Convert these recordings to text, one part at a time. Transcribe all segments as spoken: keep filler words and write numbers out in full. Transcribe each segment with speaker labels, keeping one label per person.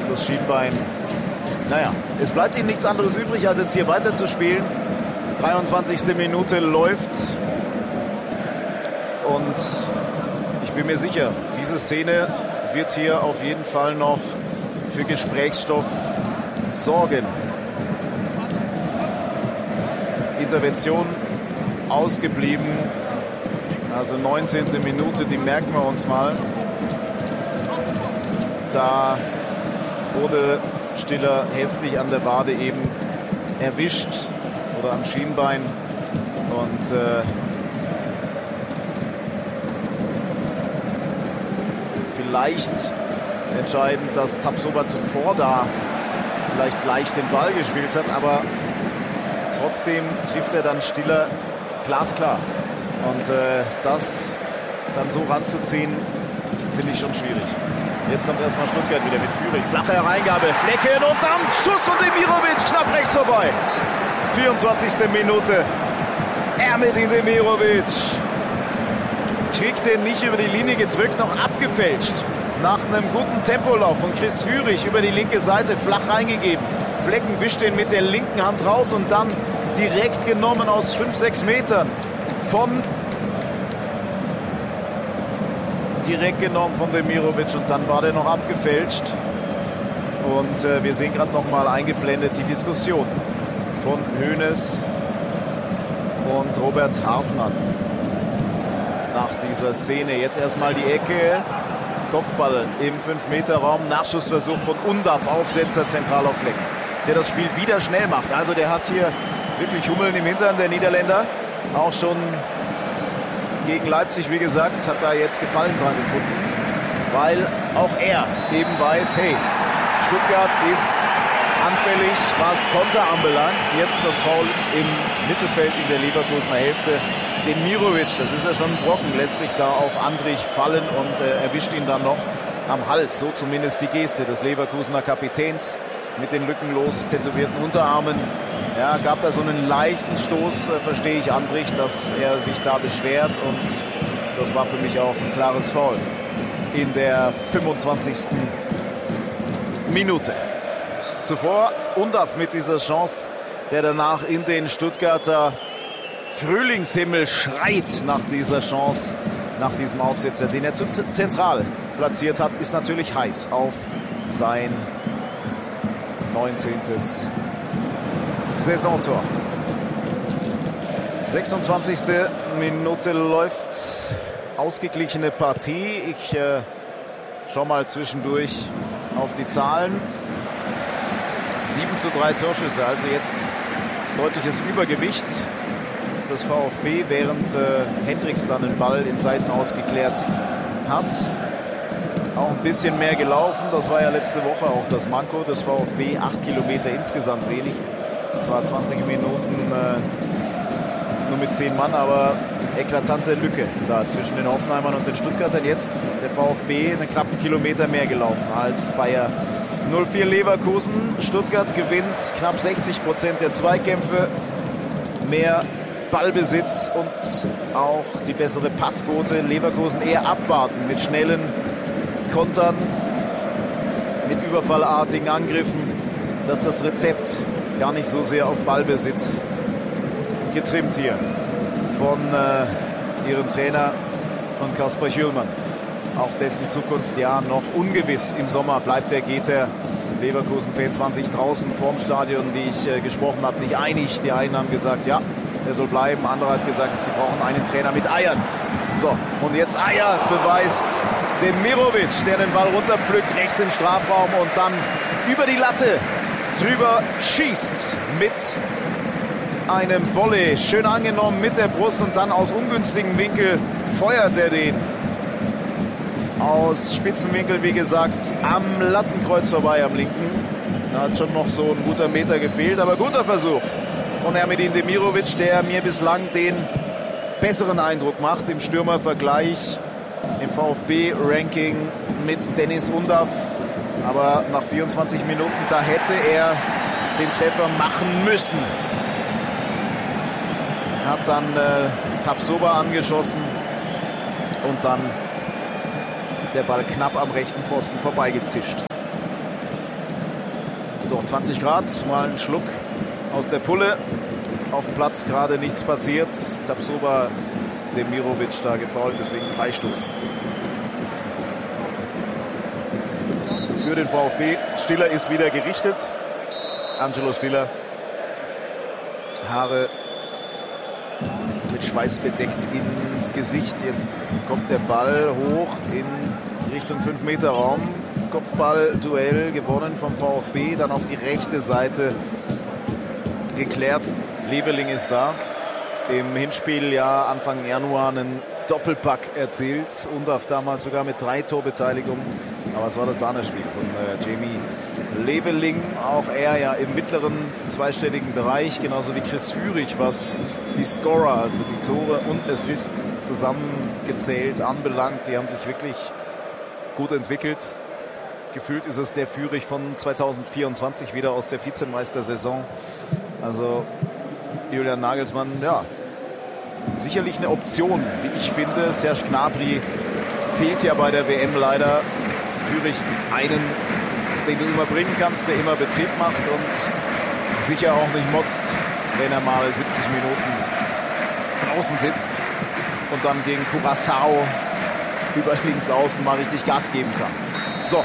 Speaker 1: das Schienbein. Naja, es bleibt ihnen nichts anderes übrig, als jetzt hier weiter zu spielen. dreiundzwanzigste Minute läuft. Und ich bin mir sicher, diese Szene wird hier auf jeden Fall noch für Gesprächsstoff sorgen. Intervention ausgeblieben. Also neunzehnte Minute, die merken wir uns mal. Da wurde Stiller heftig an der Wade eben erwischt oder am Schienbein. Und äh, vielleicht entscheidend, dass Tapsoba zuvor da vielleicht leicht den Ball gespielt hat, aber trotzdem trifft er dann Stiller glasklar. Und äh, das dann so ranzuziehen, finde ich schon schwierig. Jetzt kommt erstmal Stuttgart wieder mit Führig. Flache Hereingabe, Flecken und dann Schuss von Demirovic, knapp rechts vorbei. vierundzwanzigste Minute. Ermedin Demirovic kriegt den nicht über die Linie gedrückt, noch abgefälscht. Nach einem guten Tempolauf von Chris Führig über die linke Seite flach reingegeben. Flecken wischt den mit der linken Hand raus und dann direkt genommen aus fünf, sechs Metern von direkt genommen von Demirovic und dann war der noch abgefälscht. Und äh, wir sehen gerade noch mal eingeblendet die Diskussion von Hoeneß und Robert Hartmann nach dieser Szene. Jetzt erstmal die Ecke, Kopfball im fünf Meter Raum, Nachschussversuch von Undav, Aufsetzer zentral auf Flecken, der das Spiel wieder schnell macht. Also der hat hier wirklich Hummeln im Hintern, der Niederländer. Auch schon gegen Leipzig, wie gesagt, hat da jetzt Gefallen dran gefunden, weil auch er eben weiß, hey, Stuttgart ist anfällig, was Konter anbelangt. Jetzt das Foul im Mittelfeld in der Leverkusener Hälfte. Demirovic, das ist ja schon ein Brocken, lässt sich da auf Andrich fallen und äh, erwischt ihn dann noch am Hals. So zumindest die Geste des Leverkusener Kapitäns mit den lückenlos tätowierten Unterarmen. Ja, gab da so einen leichten Stoß, äh, verstehe ich Andrich, dass er sich da beschwert und das war für mich auch ein klares Foul in der fünfundzwanzigsten Minute. Zuvor Undav mit dieser Chance, der danach in den Stuttgarter Frühlingshimmel schreit nach dieser Chance, nach diesem Aufsetzer, den er zu zentral platziert hat, ist natürlich heiß auf sein neunzehntes Saisontor. sechsundzwanzigste Minute läuft, ausgeglichene Partie. Ich äh, schau mal zwischendurch auf die Zahlen. sieben zu drei Torschüsse, also jetzt deutliches Übergewicht des VfB, während äh, Hendricks dann den Ball in Seiten ausgeklärt hat. Auch ein bisschen mehr gelaufen, das war ja letzte Woche auch das Manko des VfB. Acht Kilometer insgesamt wenig, zwar zwanzig Minuten äh, nur mit zehn Mann, aber eklatante Lücke da zwischen den Hoffenheimern und den Stuttgartern. Jetzt der VfB einen knappen Kilometer mehr gelaufen als Bayer null vier Leverkusen. Stuttgart gewinnt knapp sechzig Prozent der Zweikämpfe, mehr Ballbesitz und auch die bessere Passquote. Leverkusen eher abwarten mit schnellen Kontern, mit überfallartigen Angriffen. Das ist das Rezept, gar nicht so sehr auf Ballbesitz getrimmt hier von äh, ihrem Trainer, von Kasper Schürmann. Auch dessen Zukunft ja noch ungewiss. Im Sommer bleibt er, geht er. Leverkusen-Fans waren sich draußen vorm Stadion, die ich äh, gesprochen habe, nicht einig. Die einen haben gesagt, ja, er soll bleiben. Andere hat gesagt, sie brauchen einen Trainer mit Eiern. So, und jetzt Eier beweist Demirovic, der den Ball runterpflückt, rechts im Strafraum und dann über die Latte drüber schießt mit einem Volley. Schön angenommen mit der Brust und dann aus ungünstigem Winkel feuert er den. Aus Spitzenwinkel, wie gesagt, am Lattenkreuz vorbei, am linken. Da hat schon noch so ein guter Meter gefehlt, aber guter Versuch von Ermedin Demirovic, der mir bislang den besseren Eindruck macht im Stürmervergleich, im VfB-Ranking mit Dennis Undav. Aber nach vierundzwanzig Minuten, da hätte er den Treffer machen müssen. Hat dann äh, Tapsoba angeschossen und dann der Ball knapp am rechten Pfosten vorbeigezischt. So, zwanzig Grad, mal einen Schluck aus der Pulle. Auf dem Platz gerade nichts passiert. Tapsoba Demirovic da gefoult, deswegen Freistoß. Für den VfB. Stiller ist wieder gerichtet. Angelo Stiller. Haare mit Schweiß bedeckt ins Gesicht. Jetzt kommt der Ball hoch in Richtung fünf Meter Raum. Kopfball-Duell gewonnen vom VfB. Dann auf die rechte Seite geklärt. Leveling ist da. Im Hinspiel ja Anfang Januar einen Doppelpack erzielt. Undaf damals sogar mit drei Torbeteiligungen. Aber es war das Sahnespiel von äh, Jamie Leveling. Auch er ja im mittleren zweistelligen Bereich. Genauso wie Chris Führig, was die Scorer, also die Tore und Assists zusammengezählt anbelangt. Die haben sich wirklich gut entwickelt. Gefühlt ist es der Führig von zwanzig vierundzwanzig wieder aus der Vizemeistersaison. Also Julian Nagelsmann, ja, sicherlich eine Option, wie ich finde. Serge Gnabry fehlt ja bei der W M leider. Führig einen, den du immer bringen kannst, der immer Betrieb macht und sicher auch nicht motzt, wenn er mal siebzig Minuten draußen sitzt und dann gegen Curaçao über links außen mal richtig Gas geben kann. So,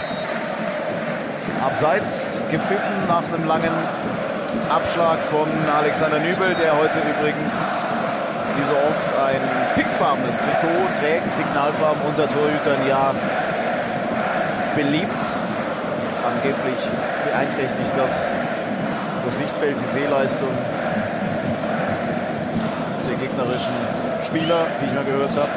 Speaker 1: abseits gepfiffen nach einem langen Abschlag von Alexander Nübel, der heute übrigens wie so oft ein pinkfarbenes Trikot trägt, Signalfarben unter Torhütern ja beliebt. Angeblich beeinträchtigt das das Sichtfeld, die Sehleistung der gegnerischen Spieler, wie ich mal gehört habe.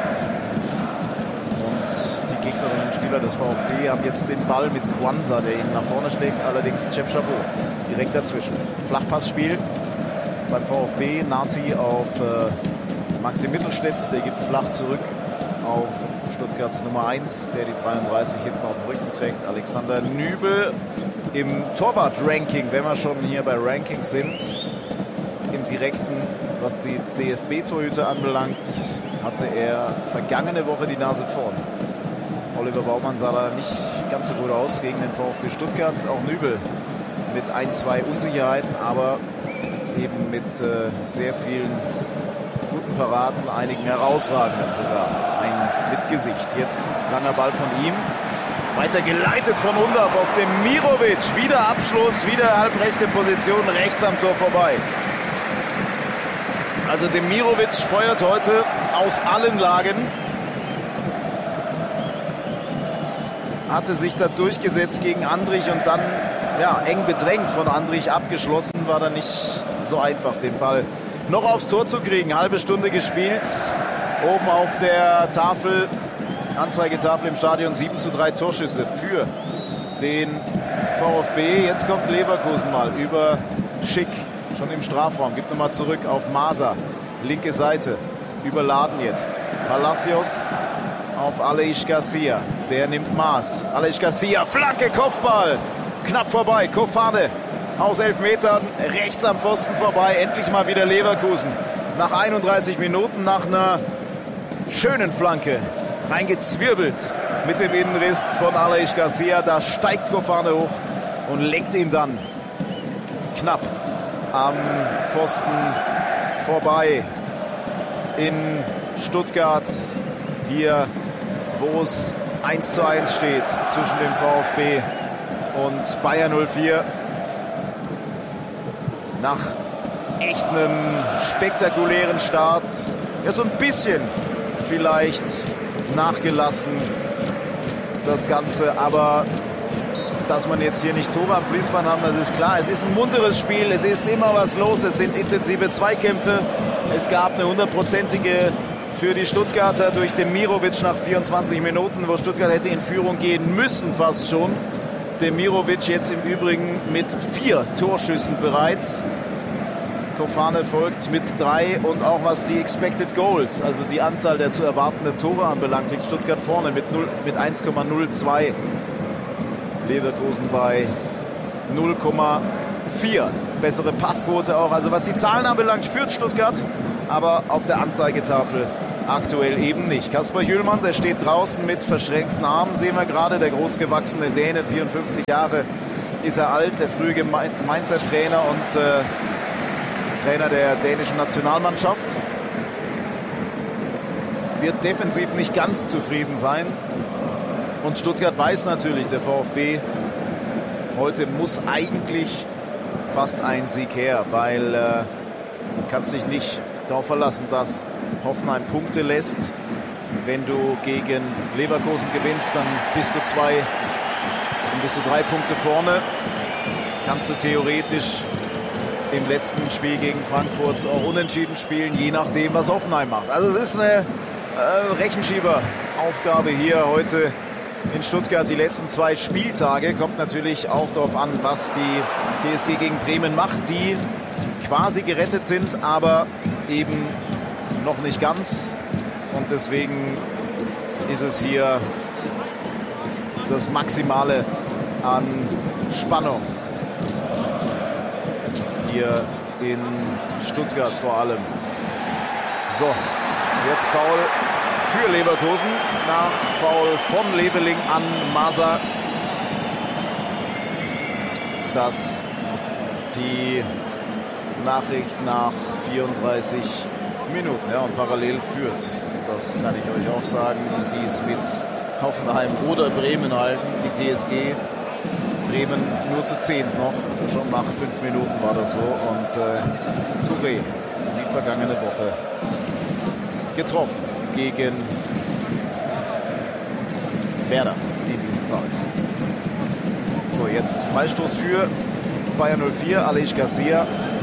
Speaker 1: Und die gegnerischen Spieler des VfB haben jetzt den Ball mit Kwanza, der ihn nach vorne schlägt, allerdings Chef Chabot direkt dazwischen. Flachpassspiel beim VfB, Nati auf äh, Maxi Mittelstädt, der gibt flach zurück auf Stuttgarts Nummer eins, der die dreiunddreißig hinten auf dem Rücken trägt, Alexander Nübel. Im Torwart-Ranking, wenn wir schon hier bei Rankings sind, im direkten, was die D F B-Torhüter anbelangt, hatte er vergangene Woche die Nase vorn. Oliver Baumann sah da nicht ganz so gut aus gegen den VfB Stuttgart. Auch Nübel mit ein, zwei Unsicherheiten, aber eben mit äh, sehr vielen guten Paraden, einigen herausragenden sogar. Ein mit Gesicht. Jetzt langer Ball von ihm. Weiter geleitet von Undaf auf den Mirovic. Wieder Abschluss, wieder halbrechte Position, rechts am Tor vorbei. Also Demirovic feuert heute aus allen Lagen. Hatte sich da durchgesetzt gegen Andrich und dann ja, eng bedrängt von Andrich abgeschlossen. War dann nicht so einfach, den Ball noch aufs Tor zu kriegen. Halbe Stunde gespielt. Oben auf der Tafel, Anzeigetafel im Stadion, sieben zu drei Torschüsse für den VfB. Jetzt kommt Leverkusen mal über Schick, schon im Strafraum. Gibt nochmal zurück auf Masa. Linke Seite, überladen jetzt. Palacios auf Aleix Garcia. Der nimmt Maß. Aleix Garcia, Flanke, Kopfball. Knapp vorbei. Kofane aus elf Metern, rechts am Pfosten vorbei. Endlich mal wieder Leverkusen. Nach einunddreißig Minuten, nach einer schönen Flanke. Reingezwirbelt mit dem Innenriss von Aleix Garcia. Da steigt Kofane hoch und lenkt ihn dann knapp am Pfosten vorbei in Stuttgart. Hier, wo es eins zu eins steht zwischen dem VfB und Bayer null vier. Nach echt einem spektakulären Start. Ja, so ein bisschen vielleicht nachgelassen das Ganze, aber dass man jetzt hier nicht Tore am Fließband haben, das ist klar. Es ist ein munteres Spiel, es ist immer was los, es sind intensive Zweikämpfe. Es gab eine hundertprozentige für die Stuttgarter durch Demirovic nach vierundzwanzig Minuten, wo Stuttgart hätte in Führung gehen müssen fast schon. Demirovic jetzt im Übrigen mit vier Torschüssen bereits. Kofane folgt mit drei und auch was die Expected Goals, also die Anzahl der zu erwartenden Tore anbelangt, liegt Stuttgart vorne mit, mit eins Komma null zwei. Leverkusen bei null Komma vier. Bessere Passquote auch. Also was die Zahlen anbelangt, führt Stuttgart, aber auf der Anzeigetafel aktuell eben nicht. Kasper Hjulmand, der steht draußen mit verschränkten Armen, sehen wir gerade. Der großgewachsene Däne, vierundfünfzig Jahre, ist er alt, der frühe Mainzer Trainer und äh, Trainer der dänischen Nationalmannschaft. Wird defensiv nicht ganz zufrieden sein. Und Stuttgart weiß natürlich, der VfB heute muss eigentlich fast ein Sieg her, weil äh, du kannst dich nicht darauf verlassen, dass Hoffenheim Punkte lässt. Wenn du gegen Leverkusen gewinnst, dann bist du zwei, dann bist du drei Punkte vorne. Kannst du theoretisch im letzten Spiel gegen Frankfurt auch unentschieden spielen, je nachdem, was Hoffenheim macht. Also es ist eine äh, Rechenschieber-Aufgabe hier heute in Stuttgart. Die letzten zwei Spieltage kommt natürlich auch darauf an, was die T S G gegen Bremen macht, die quasi gerettet sind, aber eben noch nicht ganz. Und deswegen ist es hier das Maximale an Spannung. Hier in Stuttgart vor allem. So, jetzt Foul für Leverkusen. Nach Foul von Leveling an Masa. Das die Nachricht nach vierunddreißig Minuten. Ja, und parallel führt, das kann ich euch auch sagen, die es mit Hoffenheim oder Bremen halten. Die T S G, Bremen nur zu zehn noch. Schon nach fünf Minuten war das so. Und äh, Touré, wie vergangene Woche, getroffen gegen Werder in diesem Fall. So, jetzt Freistoß für Bayern null vier, Aleix Garcia.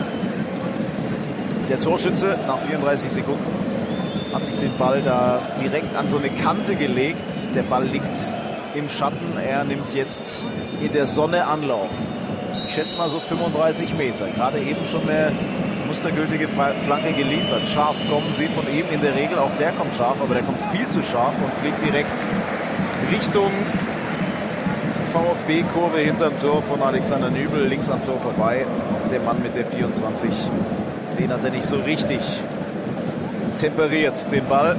Speaker 1: Der Torschütze nach vierunddreißig Sekunden hat sich den Ball da direkt an so eine Kante gelegt. Der Ball liegt im Schatten. Er nimmt jetzt in der Sonne Anlauf. Ich schätze mal so fünfunddreißig Meter. Gerade eben schon eine mustergültige Flanke geliefert. Scharf kommen sie von ihm in der Regel. Auch der kommt scharf, aber der kommt viel zu scharf und fliegt direkt Richtung VfB-Kurve hinterm Tor von Alexander Nübel. Links am Tor vorbei. Der Mann mit der vierundzwanzig. Den hat er nicht so richtig temperiert, den Ball.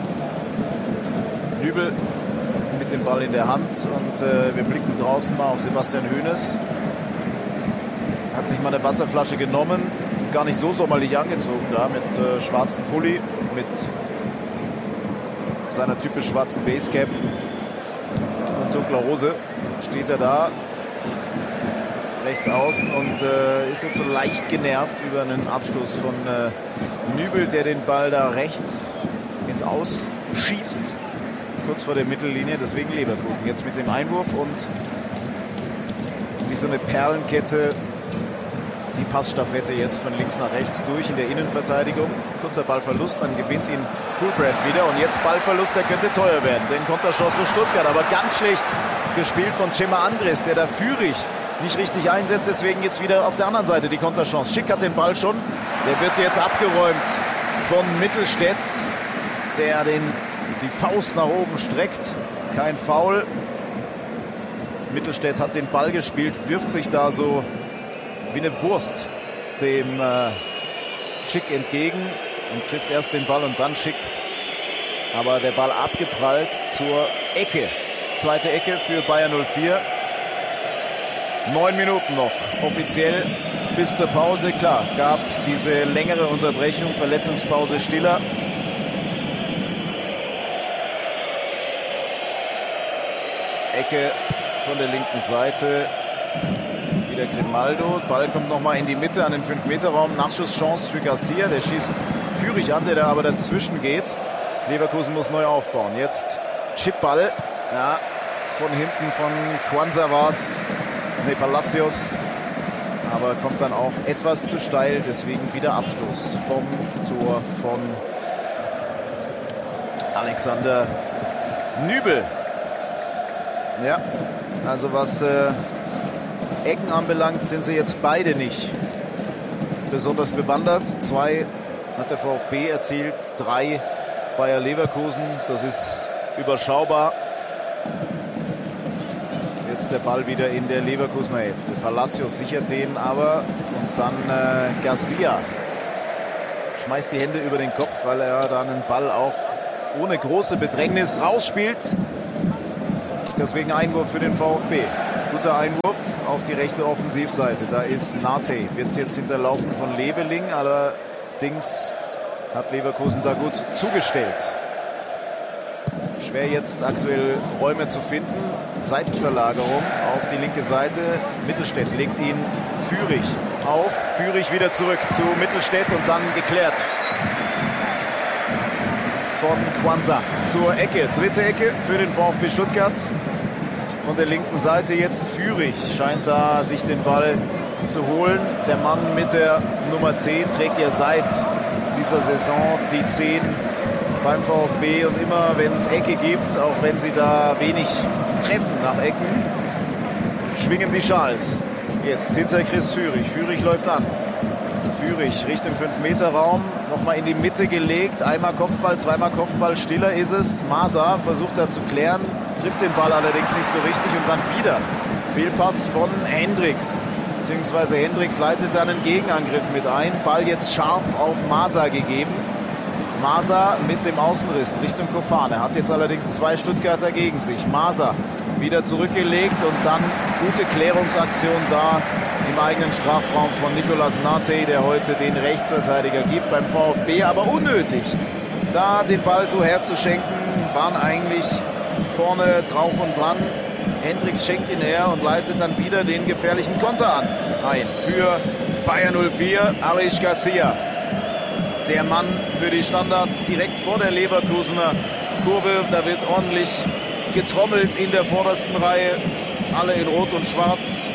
Speaker 1: Nübel mit dem Ball in der Hand und äh, wir blicken draußen mal auf Sebastian Hoeneß. Hat sich mal eine Wasserflasche genommen, gar nicht so sommerlich angezogen da, mit äh, schwarzem Pulli, mit seiner typisch schwarzen Basecap und dunkler Hose. Steht er da rechts außen und äh, ist jetzt so leicht genervt über einen Abstoß von äh, Nübel, der den Ball da rechts ins Aus schießt, kurz vor der Mittellinie. Deswegen Leverkusen jetzt mit dem Einwurf und wie so eine Perlenkette die Passstaffette jetzt von links nach rechts durch in der Innenverteidigung. Kurzer Ballverlust, dann gewinnt ihn Kulbreth wieder und jetzt Ballverlust, der könnte teuer werden. Den Konterchance für Stuttgart, aber ganz schlecht gespielt von Cema Andres, der da Führig nicht richtig einsetzt, deswegen jetzt wieder auf der anderen Seite die Konterchance. Schick hat den Ball schon, der wird jetzt abgeräumt von Mittelstädt, der den, die Faust nach oben streckt. Kein Foul. Mittelstädt hat den Ball gespielt, wirft sich da so wie eine Wurst dem äh, Schick entgegen und trifft erst den Ball und dann Schick. Aber der Ball abgeprallt zur Ecke. Zweite Ecke für Bayern null vier. Neun Minuten noch offiziell bis zur Pause. Klar, gab diese längere Unterbrechung, Verletzungspause Stiller. Ecke von der linken Seite. Wieder Grimaldo. Ball kommt nochmal in die Mitte an den fünf Meter Raum. Nachschusschance für Garcia. Der schießt Führig an, der da aber dazwischen geht. Leverkusen muss neu aufbauen. Jetzt Chipball. Ja, von hinten von Quansah war es. Ne, Palacios, aber kommt dann auch etwas zu steil, deswegen wieder Abstoß vom Tor von Alexander Nübel. Ja, also was äh, Ecken anbelangt, sind sie jetzt beide nicht besonders bewandert. Zwei hat der VfB erzielt, drei Bayer Leverkusen, das ist überschaubar. Jetzt der Ball wieder in der Leverkusener Hälfte. Palacios sichert den aber und dann äh, Garcia schmeißt die Hände über den Kopf, weil er da einen Ball auch ohne große Bedrängnis rausspielt. Deswegen Einwurf für den VfB. Guter Einwurf auf die rechte Offensivseite. Da ist Nate, wird jetzt hinterlaufen von Leveling, allerdings hat Leverkusen da gut zugestellt. Schwer jetzt aktuell Räume zu finden. Seitenverlagerung auf die linke Seite. Mittelstädt legt ihn Führig auf. Führig wieder zurück zu Mittelstädt und dann geklärt von Quansah zur Ecke. Dritte Ecke für den VfB Stuttgart. Von der linken Seite jetzt Führig. Scheint da sich den Ball zu holen. Der Mann mit der Nummer zehn trägt ja seit dieser Saison die zehn beim VfB. Und immer wenn es Ecke gibt, auch wenn sie da wenig treffen nach Ecken, schwingen die Schals. Jetzt Zinzer Chris Führig. Führig läuft an. Führig Richtung fünf Meter Raum. Nochmal in die Mitte gelegt. Einmal Kopfball, zweimal Kopfball. Stiller ist es. Masa versucht da zu klären. Trifft den Ball allerdings nicht so richtig. Und dann wieder Fehlpass von Hendricks. Beziehungsweise Hendricks leitet dann einen Gegenangriff mit ein. Ball jetzt scharf auf Masa gegeben. Masa mit dem Außenriss Richtung Kofane. Hat jetzt allerdings zwei Stuttgarter gegen sich. Masa wieder zurückgelegt und dann gute Klärungsaktion da im eigenen Strafraum von Nicolas Nate, der heute den Rechtsverteidiger gibt beim VfB. Aber unnötig, da den Ball so herzuschenken, waren eigentlich vorne drauf und dran. Hendricks schenkt ihn her und leitet dann wieder den gefährlichen Konter an. Ein für Bayer null vier, Aleix Garcia. Der Mann für die Standards direkt vor der Leverkusener Kurve. Da wird ordentlich getrommelt in der vordersten Reihe. Alle in Rot und Schwarz.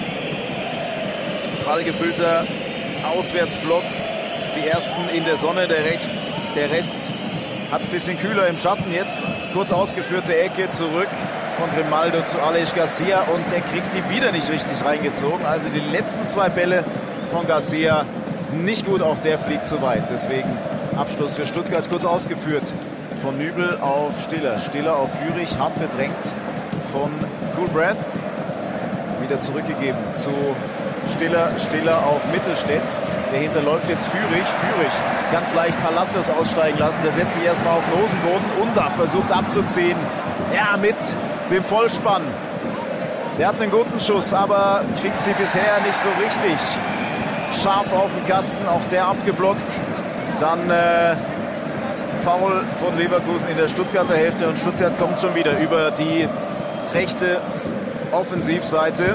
Speaker 1: Prall gefüllter Auswärtsblock. Die ersten in der Sonne, der, rechts, der Rest hat es ein bisschen kühler im Schatten. Jetzt kurz ausgeführte Ecke zurück von Grimaldo zu Aleix Garcia. Und der kriegt die wieder nicht richtig reingezogen. Also die letzten zwei Bälle von Garcia nicht gut, auch der fliegt zu weit. Deswegen Abstoß für Stuttgart, kurz ausgeführt von Nübel auf Stiller. Stiller auf Führig, hart bedrängt von Cool Breath. Wieder zurückgegeben zu Stiller. Stiller auf Mittelstädt. Der hinterläuft jetzt Führig. Führig ganz leicht Palacios aussteigen lassen. Der setzt sich erstmal auf den Hosenboden. Unda versucht abzuziehen. Ja, mit dem Vollspann. Der hat einen guten Schuss, aber kriegt sie bisher nicht so richtig scharf auf den Kasten, auch der abgeblockt. Dann äh, Foul von Leverkusen in der Stuttgarter Hälfte und Stuttgart kommt schon wieder über die rechte Offensivseite.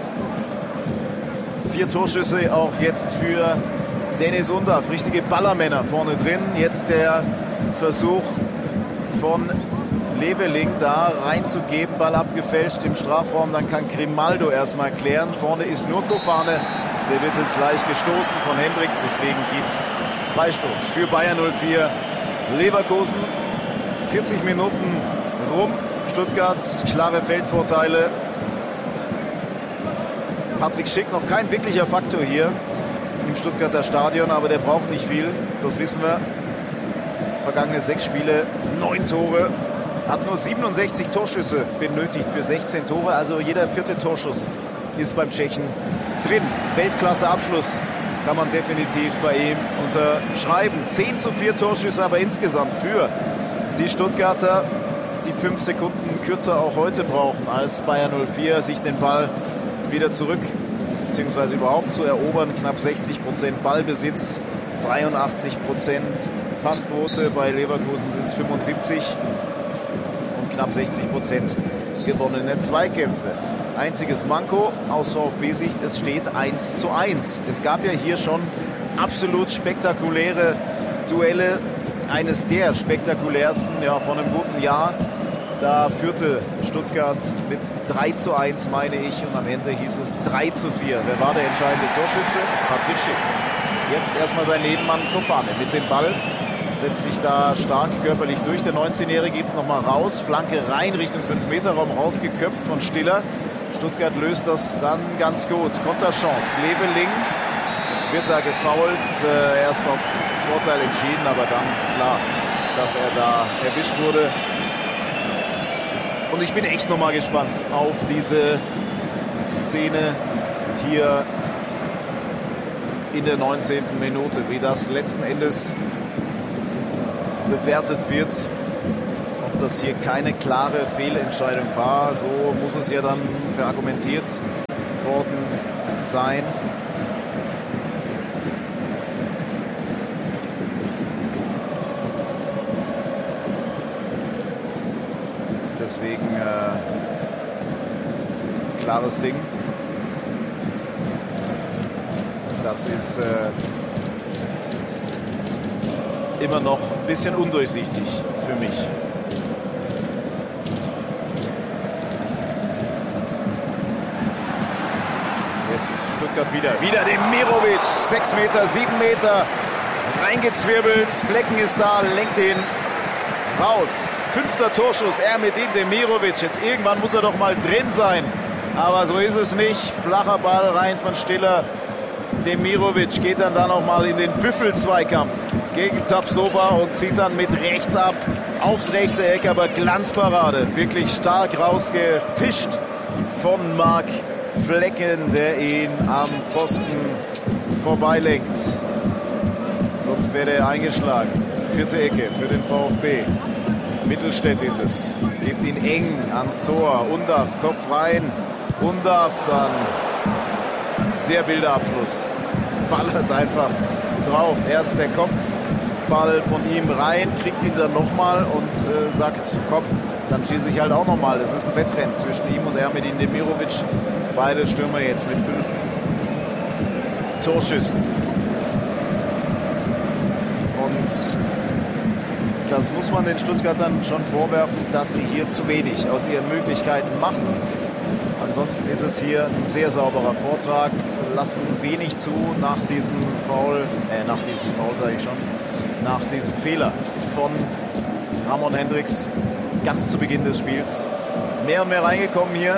Speaker 1: Vier Torschüsse auch jetzt für Deniz Undav. Richtige Ballermänner vorne drin. Jetzt der Versuch von Leveling da reinzugeben. Ball abgefälscht im Strafraum. Dann kann Grimaldo erstmal klären. Vorne ist nur Kofane. Der wird jetzt leicht gestoßen von Hendricks, deswegen gibt es Freistoß für Bayer null vier. Leverkusen, vierzig Minuten rum. Stuttgart, klare Feldvorteile. Patrick Schick noch kein wirklicher Faktor hier im Stuttgarter Stadion, aber der braucht nicht viel, das wissen wir. Vergangene sechs Spiele, neun Tore. Hat nur siebenundsechzig Torschüsse benötigt für sechzehn Tore, also jeder vierte Torschuss ist beim Tschechen drin. Weltklasse-Abschluss kann man definitiv bei ihm unterschreiben. zehn zu vier Torschüsse aber insgesamt für die Stuttgarter, die fünf Sekunden kürzer auch heute brauchen als Bayer null vier, sich den Ball wieder zurück beziehungsweise überhaupt zu erobern. Knapp sechzig Prozent Ballbesitz, dreiundachtzig Prozent Passquote. Bei Leverkusen sind es fünfundsiebzig und knapp sechzig Prozent gewonnene Zweikämpfe. Einziges Manko aus VfB-Sicht, es steht eins zu eins. Es gab ja hier schon absolut spektakuläre Duelle. Eines der spektakulärsten ja, von einem guten Jahr. Da führte Stuttgart mit drei zu eins, meine ich. Und am Ende hieß es drei zu vier. Wer war der entscheidende Torschütze? Patrick Schick. Jetzt erstmal sein Nebenmann Kofane mit dem Ball. Setzt sich da stark körperlich durch. Der neunzehnjährige gibt nochmal raus. Flanke rein Richtung fünf Meter Raum, rausgeköpft von Stiller. Stuttgart löst das dann ganz gut. Konterchance. Leveling wird da gefoult. Äh, erst auf Vorteil entschieden, aber dann klar, dass er da erwischt wurde. Und ich bin echt nochmal gespannt auf diese Szene hier in der neunzehnten Minute, wie das letzten Endes bewertet wird. Ob das hier keine klare Fehlentscheidung war, so muss es ja dann verargumentiert worden sein. Deswegen äh, klares Ding. Das ist äh, immer noch ein bisschen undurchsichtig für mich. Jetzt Stuttgart wieder. Wieder Demirovic. sechs Meter, sieben Meter. Reingezwirbelt. Flecken ist da, lenkt ihn raus. Fünfter Torschuss. Ermedin Demirovic. Jetzt irgendwann muss er doch mal drin sein. Aber so ist es nicht. Flacher Ball rein von Stiller. Demirovic geht dann da noch mal in den Büffel-Zweikampf gegen Tapsoba und zieht dann mit rechts ab aufs rechte Eck, aber Glanzparade. Wirklich stark rausgefischt von Marc Flecken, der ihn am Pfosten vorbeilenkt. Sonst wäre er eingeschlagen. Vierte Ecke für den VfB. Mittelstädt ist es. Gibt ihn eng ans Tor. Undav, Kopf rein. Undav dann. Sehr wilder Abschluss. Ballert einfach drauf. Erst der Kopfball von ihm rein, kriegt ihn dann nochmal und äh, sagt, komm, dann schieße ich halt auch nochmal. Das ist ein Wettrennen zwischen ihm und Ermedin Demirovic. Beide Stürmer jetzt mit fünf Torschüssen. Und das muss man den Stuttgartern schon vorwerfen, dass sie hier zu wenig aus ihren Möglichkeiten machen. Ansonsten ist es hier ein sehr sauberer Vortrag. Lassen wenig zu nach diesem Foul, äh, nach diesem Foul sage ich schon, nach diesem Fehler von Ramon Hendricks ganz zu Beginn des Spiels. Mehr und mehr reingekommen hier.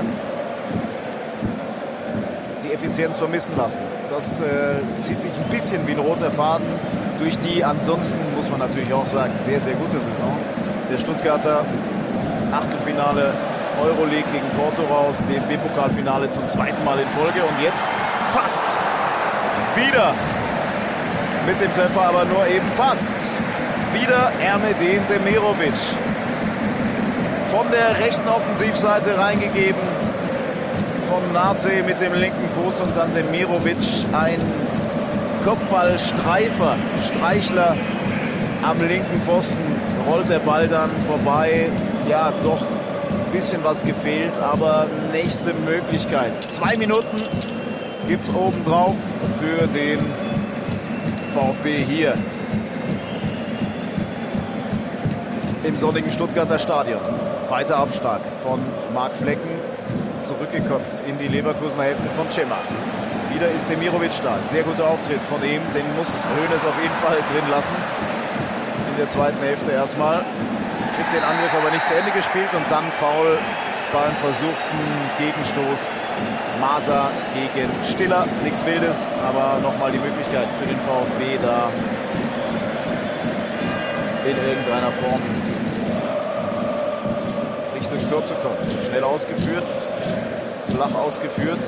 Speaker 1: Die Effizienz vermissen lassen. Das äh, zieht sich ein bisschen wie ein roter Faden durch die ansonsten, muss man natürlich auch sagen, sehr, sehr gute Saison. Der Stuttgarter Achtelfinale Euroleague gegen Porto raus, D F B-Pokalfinale zum zweiten Mal in Folge und jetzt fast wieder mit dem Treffer, aber nur eben fast. Wieder Ermedin Demirovic. Von der rechten Offensivseite reingegeben. Von Nate mit dem linken Fuß und dann Demirovic. Ein Kopfballstreifer, Streichler am linken Pfosten. Rollt der Ball dann vorbei. Ja, doch ein bisschen was gefehlt, aber nächste Möglichkeit. Zwei Minuten gibt es obendrauf für den VfB hier im sonnigen Stuttgarter Stadion. Weiter Abschlag von Marc Flecken, zurückgeköpft in die Leverkusener Hälfte von Cema. Wieder ist Demirovic da. Sehr guter Auftritt von ihm. Den muss Hoeneß auf jeden Fall drin lassen. In der zweiten Hälfte erstmal. Kriegt den Angriff aber nicht zu Ende gespielt und dann Foul beim versuchten Gegenstoß. Maser gegen Stiller. Nichts Wildes, aber nochmal die Möglichkeit für den VfB da in irgendeiner Form Richtung Tor zu kommen. Schnell ausgeführt, flach ausgeführt.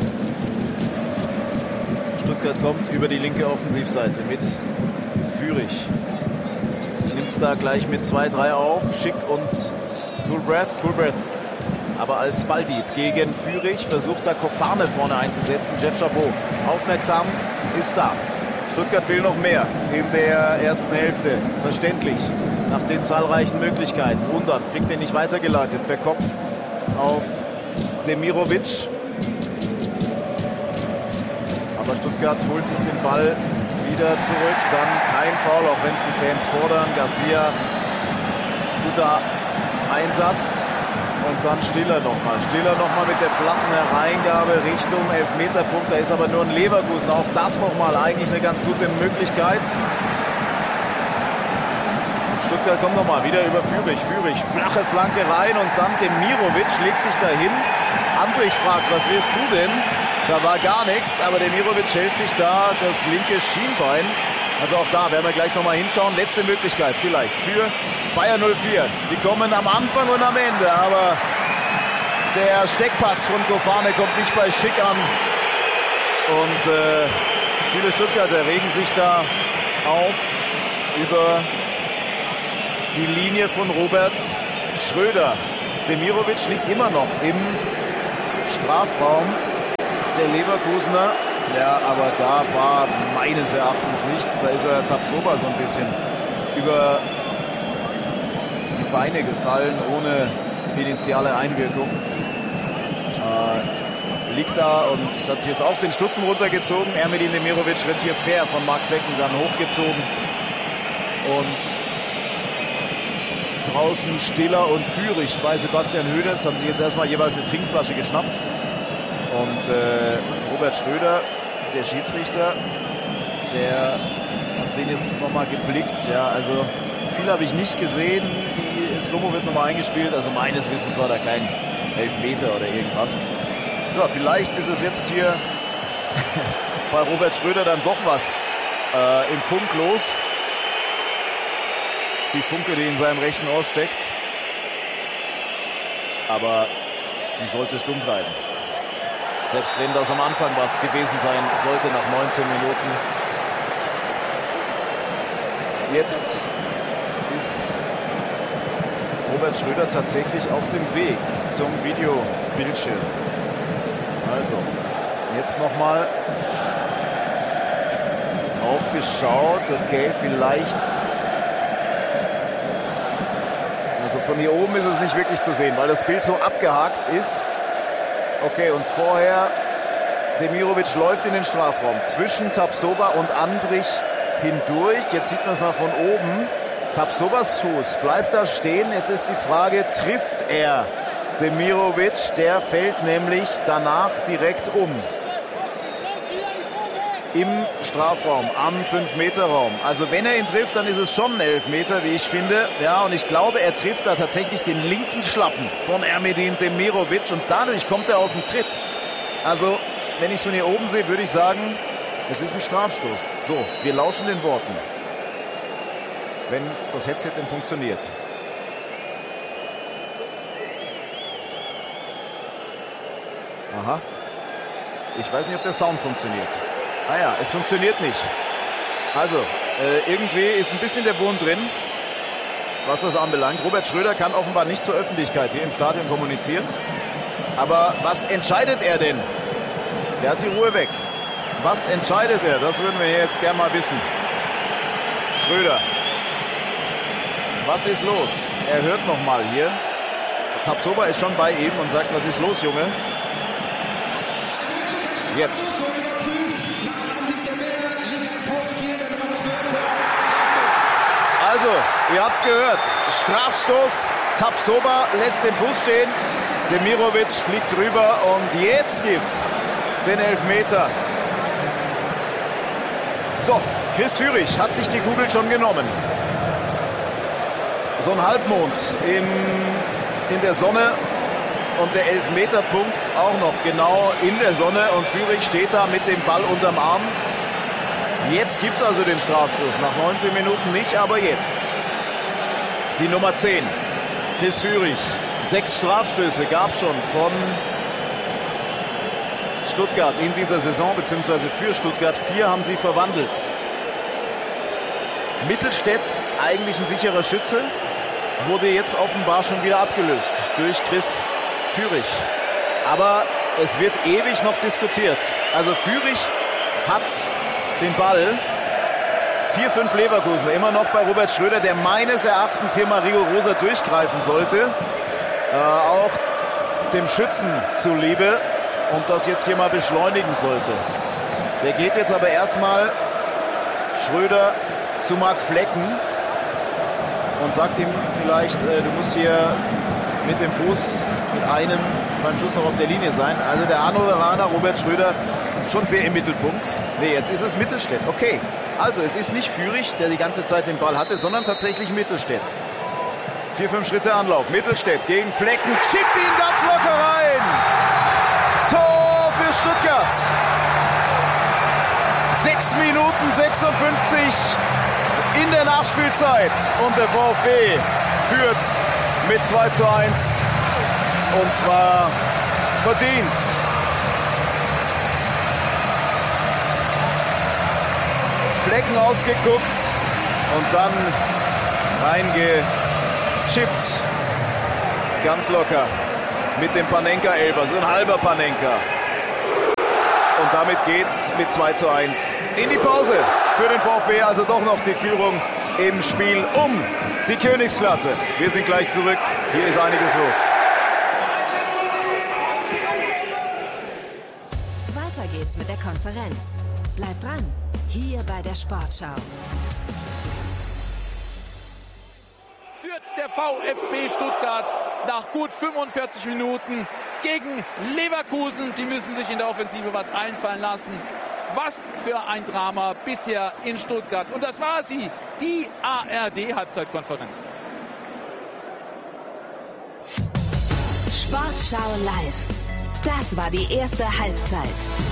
Speaker 1: Stuttgart kommt über die linke Offensivseite mit Führig. Nimmt es da gleich mit zwei drei auf. Schick und Coolbreath. Coolbreath aber als Balldieb gegen Führig. Versucht da Kofane vorne einzusetzen. Jeff Chabot aufmerksam, ist da. Stuttgart will noch mehr in der ersten Hälfte. Verständlich. Nach den zahlreichen Möglichkeiten. Undav kriegt den nicht weitergeleitet. Per Kopf auf Demirovic. Aber Stuttgart holt sich den Ball wieder zurück. Dann kein Foul, auch wenn es die Fans fordern. Garcia, guter Einsatz. Und dann Stiller nochmal. Stiller nochmal mit der flachen Hereingabe Richtung Elfmeterpunkt. Da ist aber nur ein Leverkusen. Auch das nochmal eigentlich eine ganz gute Möglichkeit. Stuttgart kommt nochmal wieder über Führig. Führig, flache Flanke rein und dann Demirovic legt sich dahin. Andrich fragt, was willst du denn? Da war gar nichts, aber Demirovic hält sich da das linke Schienbein. Also auch da werden wir gleich nochmal hinschauen. Letzte Möglichkeit vielleicht für Bayer null vier. Die kommen am Anfang und am Ende, aber der Steckpass von Kofane kommt nicht bei Schick an. Und äh, viele Stuttgarter regen sich da auf über die Linie von Robert Schröder. Demirovic liegt immer noch im Strafraum der Leverkusener. Ja, aber da war meines Erachtens nichts. Da ist er Tapsoba so ein bisschen über die Beine gefallen, ohne initiale Einwirkung. Äh, liegt da und hat sich jetzt auch den Stutzen runtergezogen. Ermedin Demirovic wird hier fair von Marc Flecken dann hochgezogen. Und draußen Stiller und Führig bei Sebastian Hoeneß haben sich jetzt erstmal jeweils eine Trinkflasche geschnappt. Und äh, Robert Schröder, der Schiedsrichter, der auf den jetzt nochmal geblickt. Ja, also viel habe ich nicht gesehen. Die Slow-Mo wird nochmal eingespielt. Also meines Wissens war da kein Elfmeter oder irgendwas. Ja, vielleicht ist es jetzt hier bei Robert Schröder dann doch was äh, im Funk los. Die Funke, die in seinem rechten Ohr steckt. Aber die sollte stumm bleiben. Selbst wenn das am Anfang was gewesen sein sollte, nach neunzehn Minuten. Jetzt ist Robert Schröder tatsächlich auf dem Weg zum Videobildschirm. Also, jetzt nochmal drauf geschaut. Okay, vielleicht... Also von hier oben ist es nicht wirklich zu sehen, weil das Bild so abgehakt ist. Okay, und vorher Demirovic läuft in den Strafraum zwischen Tapsoba und Andrich hindurch. Jetzt sieht man es mal von oben. Tapsobas Fuß bleibt da stehen. Jetzt ist die Frage, trifft er Demirovic? Der fällt nämlich danach direkt um. Im Strafraum, am fünf Meter Raum. Also wenn er ihn trifft, dann ist es schon ein Elfmeter, wie ich finde. Ja, und ich glaube, er trifft da tatsächlich den linken Schlappen von Ermedin Demirovic und dadurch kommt er aus dem Tritt. Also, wenn ich es von hier oben sehe, würde ich sagen, es ist ein Strafstoß. So, wir lauschen den Worten. Wenn das Headset denn funktioniert. Aha. Ich weiß nicht, ob der Sound funktioniert. Ah ja, es funktioniert nicht. Also, äh, irgendwie ist ein bisschen der Wurm drin, was das anbelangt. Robert Schröder kann offenbar nicht zur Öffentlichkeit hier im Stadion kommunizieren. Aber was entscheidet er denn? Der hat die Ruhe weg. Was entscheidet er? Das würden wir jetzt gerne mal wissen. Schröder. Was ist los? Er hört noch mal hier. Tapsoba ist schon bei ihm und sagt, was ist los, Junge? Jetzt. Also, ihr habt's gehört. Strafstoß. Tapsoba lässt den Fuß stehen. Demirovic fliegt drüber und jetzt gibt's den Elfmeter. So, Chris Führig hat sich die Kugel schon genommen. So ein Halbmond im, in der Sonne und der Elfmeterpunkt auch noch genau in der Sonne und Führig steht da mit dem Ball unterm Arm. Jetzt gibt es also den Strafstoß. Nach neunzehn Minuten nicht, aber jetzt. Die Nummer zehn, Chris Führig. Sechs Strafstöße gab es schon von Stuttgart in dieser Saison, beziehungsweise für Stuttgart. Vier haben sie verwandelt. Mittelstädt, eigentlich ein sicherer Schütze, wurde jetzt offenbar schon wieder abgelöst durch Chris Führig. Aber es wird ewig noch diskutiert. Also Führig hat den Ball. vier fünf Leverkusen, immer noch bei Robert Schröder, der meines Erachtens hier mal rigoroser durchgreifen sollte. Äh, auch dem Schützen zuliebe und das jetzt hier mal beschleunigen sollte. Der geht jetzt aber erstmal Schröder zu Marc Flecken und sagt ihm vielleicht, äh, du musst hier mit dem Fuß, mit einem beim Schuss noch auf der Linie sein. Also der Hannoveraner Robert Schröder schon sehr im Mittelpunkt. Nee, jetzt ist es Mittelstädt. Okay, also es ist nicht Führig, der die ganze Zeit den Ball hatte, sondern tatsächlich Mittelstädt. Vier, fünf Schritte Anlauf. Mittelstädt gegen Flecken, schiebt ihn ganz locker rein. Tor für Stuttgart. sechs Minuten sechsundfünfzig in der Nachspielzeit. Und der VfB führt mit zwei zu eins. Und zwar verdient. Flecken ausgeguckt und dann reingechippt. Ganz locker. mit dem Panenka-Elfer, so ein halber Panenka. Und damit geht's mit zwei zu eins in die Pause für den VfB. Also doch noch die Führung im Spiel um die Königsklasse. Wir sind gleich zurück. Hier ist einiges los.
Speaker 2: Weiter geht's mit der Konferenz. Bleibt dran, hier bei der Sportschau.
Speaker 3: Führt der VfB Stuttgart nach gut fünfundvierzig Minuten gegen Leverkusen. Die müssen sich in der Offensive was einfallen lassen. Was für ein Drama bisher in Stuttgart. Und das war sie, die A R D-Halbzeitkonferenz.
Speaker 2: Sportschau live. Das war die erste Halbzeit.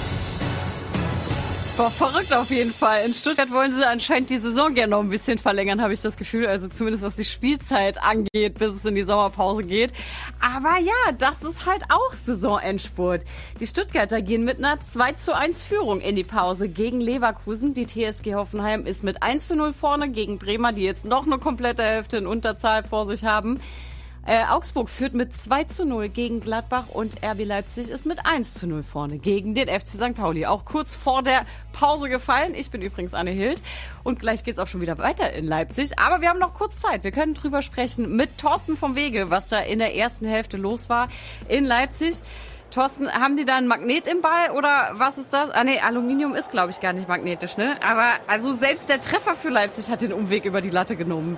Speaker 4: Boah, verrückt auf jeden Fall. In Stuttgart wollen sie anscheinend die Saison gerne noch ein bisschen verlängern, habe ich das Gefühl. Also zumindest was die Spielzeit angeht, bis es in die Sommerpause geht. Aber ja, das ist halt auch Saisonendspurt. Die Stuttgarter gehen mit einer zwei zu eins Führung in die Pause gegen Leverkusen. Die T S G Hoffenheim ist mit eins zu null vorne gegen Bremer, die jetzt noch eine komplette Hälfte in Unterzahl vor sich haben. Äh, Augsburg führt mit zwei zu null gegen Gladbach und R B Leipzig ist mit eins zu null vorne gegen den F C Sankt Pauli. Auch kurz vor der Pause gefallen. Ich bin übrigens Anne Hild und gleich geht's auch schon wieder weiter in Leipzig. Aber wir haben noch kurz Zeit. Wir können drüber sprechen mit Thorsten vom Wege, was da in der ersten Hälfte los war in Leipzig. Thorsten, haben die da ein Magnet im Ball oder was ist das? Ah nee, Aluminium ist, glaube ich, gar nicht magnetisch, ne? Aber also selbst der Treffer für Leipzig hat den Umweg über die Latte genommen.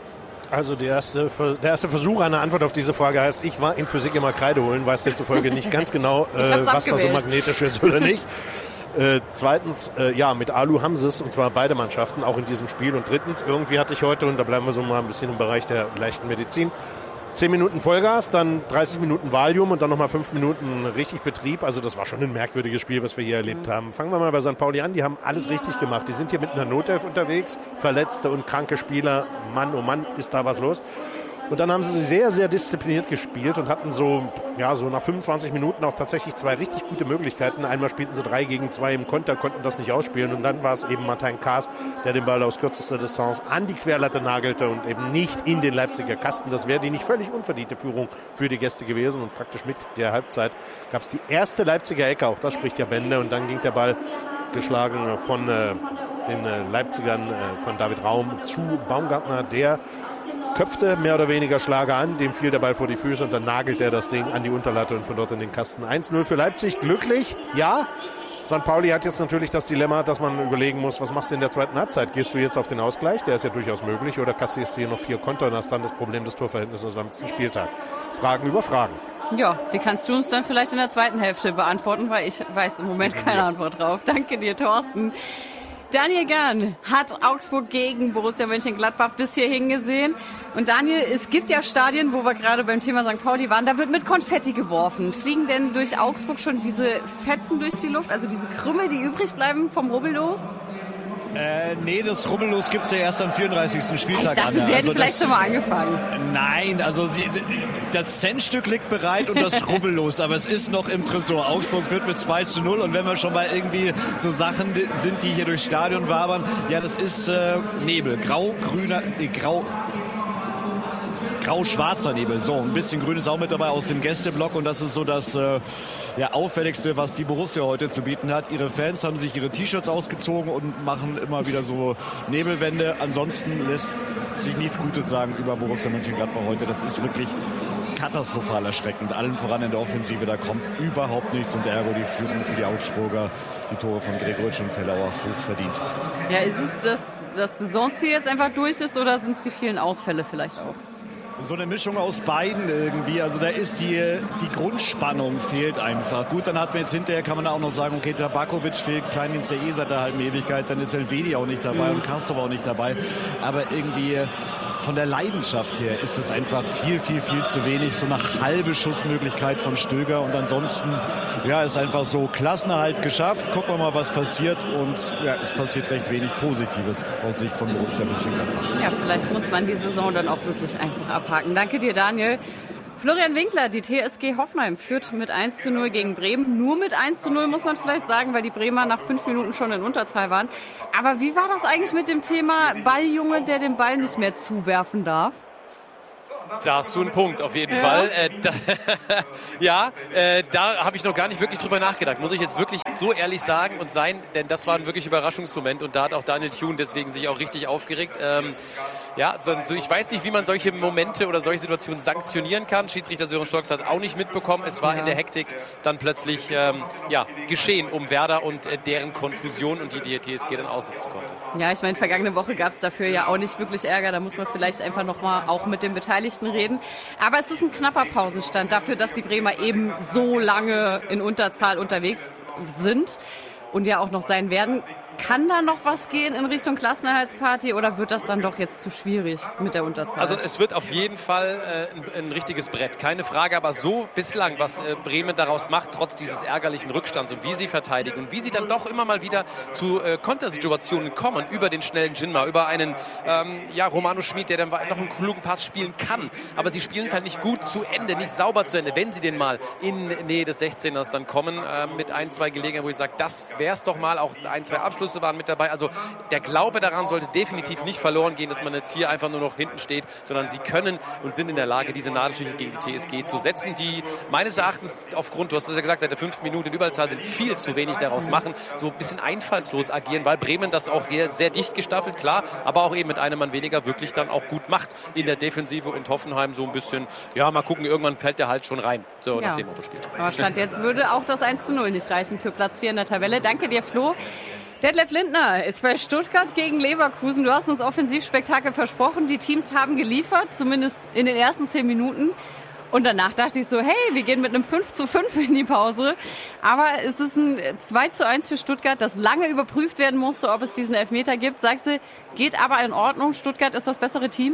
Speaker 5: Also der erste, der erste Versuch einer Antwort auf diese Frage heißt, ich war in Physik immer Kreide holen, weiß demzufolge nicht ganz genau, äh, was da so magnetisch ist oder nicht. Äh, zweitens, äh, ja, mit Alu haben sie es, und zwar beide Mannschaften, auch in diesem Spiel. Und drittens, irgendwie hatte ich heute, und da bleiben wir so mal ein bisschen im Bereich der leichten Medizin, zehn Minuten Vollgas, dann dreißig Minuten Valium und dann nochmal fünf Minuten richtig Betrieb. Also das war schon ein merkwürdiges Spiel, was wir hier erlebt haben. Fangen wir mal bei Sankt Pauli an. Die haben alles richtig gemacht. Die sind hier mit einer Notelf unterwegs. Verletzte und kranke Spieler. Mann, oh Mann, ist da was los. Und dann haben sie sehr, sehr diszipliniert gespielt und hatten so, ja, so nach fünfundzwanzig Minuten auch tatsächlich zwei richtig gute Möglichkeiten. Einmal spielten sie drei gegen zwei im Konter, konnten das nicht ausspielen. Und dann war es eben Martin Kaas, der den Ball aus kürzester Distanz an die Querlatte nagelte und eben nicht in den Leipziger Kasten. Das wäre die nicht völlig unverdiente Führung für die Gäste gewesen. Und praktisch mit der Halbzeit gab es die erste Leipziger Ecke. Auch das spricht ja Bände. Und dann ging der Ball geschlagen von äh, den äh, Leipzigern, äh, von David Raum zu Baumgartner, der köpfte mehr oder weniger Schlager an, dem fiel der Ball vor die Füße und dann nagelt er das Ding an die Unterlatte und von dort in den Kasten. eins null für Leipzig, glücklich, ja. Sankt Pauli hat jetzt natürlich das Dilemma, dass man überlegen muss, was machst du in der zweiten Halbzeit? Gehst du jetzt auf den Ausgleich, der ist ja durchaus möglich, oder kassierst du hier noch vier Konter und hast dann das Problem des Torverhältnisses am letzten Spieltag? Fragen über Fragen.
Speaker 4: Ja, die kannst du uns dann vielleicht in der zweiten Hälfte beantworten, weil ich weiß im Moment keine Antwort drauf. Danke dir, Thorsten. Daniel Gern hat Augsburg gegen Borussia Mönchengladbach bis hierhin gesehen. Und Daniel, es gibt ja Stadien, wo wir gerade beim Thema Sankt Pauli waren, da wird mit Konfetti geworfen. Fliegen denn durch Augsburg schon diese Fetzen durch die Luft, also diese Krümmel, die übrig bleiben vom Rubbellos?
Speaker 6: Äh, nee, das Rubbellos gibt es ja erst am vierunddreißigsten Spieltag.
Speaker 4: Ich dachte,
Speaker 6: an.
Speaker 4: Sie hätten
Speaker 6: also
Speaker 4: vielleicht
Speaker 6: das,
Speaker 4: schon mal angefangen.
Speaker 6: Nein, also sie, das Centstück liegt bereit und das Rubbellos, aber es ist noch im Tresor. Augsburg führt mit zwei zu null und wenn wir schon mal irgendwie so Sachen sind, die hier durchs Stadion wabern, ja, das ist äh, Nebel, grau-grüner, äh, grau... grau-schwarzer Nebel. So, ein bisschen Grün ist auch mit dabei aus dem Gästeblock und das ist so das äh, ja, auffälligste, was die Borussia heute zu bieten hat. Ihre Fans haben sich ihre T-Shirts ausgezogen und machen immer wieder so Nebelwände. Ansonsten lässt sich nichts Gutes sagen über Borussia Mönchengladbach heute. Das ist wirklich katastrophal erschreckend. Allen voran in der Offensive, da kommt überhaupt nichts und ergo die Führung für die Augsburger, die Tore von Gregoritsch und Fellauer hoch verdient.
Speaker 4: Ja, ist es, dass das Saisonziel jetzt einfach durch ist oder sind es die vielen Ausfälle vielleicht auch?
Speaker 6: So eine Mischung aus beiden irgendwie. Also da ist die, die Grundspannung fehlt einfach. Gut, dann hat man jetzt hinterher, kann man auch noch sagen, okay, Tabakovic fehlt, Kleindienst der eh seit der halben Ewigkeit, dann ist Elvedi auch nicht dabei mhm. und Castro auch nicht dabei. Aber irgendwie von der Leidenschaft her ist es einfach viel, viel, viel zu wenig. So eine halbe Schussmöglichkeit von Stöger und ansonsten, ja, ist einfach so Klassenerhalt geschafft. Gucken wir mal, was passiert und ja, es passiert recht wenig Positives aus Sicht von Borussia Mönchengladbach.
Speaker 4: Ja, vielleicht muss man die Saison dann auch wirklich einfach abhaken. Danke dir, Daniel. Florian Winkler, die T S G Hoffenheim führt mit eins zu null gegen Bremen. Nur mit eins zu null muss man vielleicht sagen, weil die Bremer nach fünf Minuten schon in Unterzahl waren. Aber wie war das eigentlich mit dem Thema Balljunge, der den Ball nicht mehr zuwerfen darf?
Speaker 7: Da hast du einen Punkt, auf jeden ja. Fall. Äh, da, ja, äh, da habe ich noch gar nicht wirklich drüber nachgedacht. Muss ich jetzt wirklich so ehrlich sagen und sein, denn das war ein wirklich Überraschungsmoment und da hat auch Daniel Thune deswegen sich auch richtig aufgeregt. Ähm, ja, so, so, ich weiß nicht, wie man solche Momente oder solche Situationen sanktionieren kann. Schiedsrichter Sören Storks hat auch nicht mitbekommen. Es war ja. in der Hektik dann plötzlich ähm, ja, geschehen um Werder und äh, deren Konfusion und die die T S G dann aussitzen konnte.
Speaker 4: Ja, ich meine, vergangene Woche gab es dafür ja auch nicht wirklich Ärger. Da muss man vielleicht einfach nochmal auch mit den Beteiligten reden. Aber es ist ein knapper Pausenstand dafür, dass die Bremer eben so lange in Unterzahl unterwegs sind und ja auch noch sein werden. Kann da noch was gehen in Richtung Klassenerhaltsparty oder wird das dann doch jetzt zu schwierig mit der Unterzahl?
Speaker 7: Also es wird auf jeden Fall äh, ein, ein richtiges Brett, keine Frage. Aber so bislang, was äh, Bremen daraus macht, trotz dieses ärgerlichen Rückstands und wie sie verteidigen und wie sie dann doch immer mal wieder zu äh, Kontersituationen kommen, über den schnellen Jinma, über einen ähm, ja, Romano Schmid, der dann noch einen klugen Pass spielen kann. Aber sie spielen es halt nicht gut zu Ende, nicht sauber zu Ende. Wenn sie denn mal in Nähe des sechzehners dann kommen, äh, mit ein, zwei Gelegenheiten, wo ich sage, das wäre es doch mal, auch ein, zwei Abschlüsse waren mit dabei. Also der Glaube daran sollte definitiv nicht verloren gehen, dass man jetzt hier einfach nur noch hinten steht, sondern sie können und sind in der Lage, diese Nadelstiche gegen die T S G zu setzen, die meines Erachtens aufgrund, du hast es ja gesagt, seit der fünften Minute in Überzahl sind, viel zu wenig daraus machen, so ein bisschen einfallslos agieren, weil Bremen das auch sehr, sehr dicht gestaffelt, klar, aber auch eben mit einem Mann weniger wirklich dann auch gut macht in der Defensive und Hoffenheim so ein bisschen, ja, mal gucken, irgendwann fällt der halt schon rein, so ja. nach dem Mottospiel.
Speaker 4: Aber Stand jetzt würde auch das eins zu null nicht reichen für Platz vier in der Tabelle. Danke dir, Flo. Detlef Lindner ist bei Stuttgart gegen Leverkusen. Du hast uns Offensivspektakel versprochen. Die Teams haben geliefert, zumindest in den ersten zehn Minuten. Und danach dachte ich so, hey, wir gehen mit einem fünf zu fünf in die Pause. Aber es ist ein zwei zu eins für Stuttgart, das lange überprüft werden musste, ob es diesen Elfmeter gibt. Sagst du, geht aber in Ordnung. Stuttgart ist das bessere Team?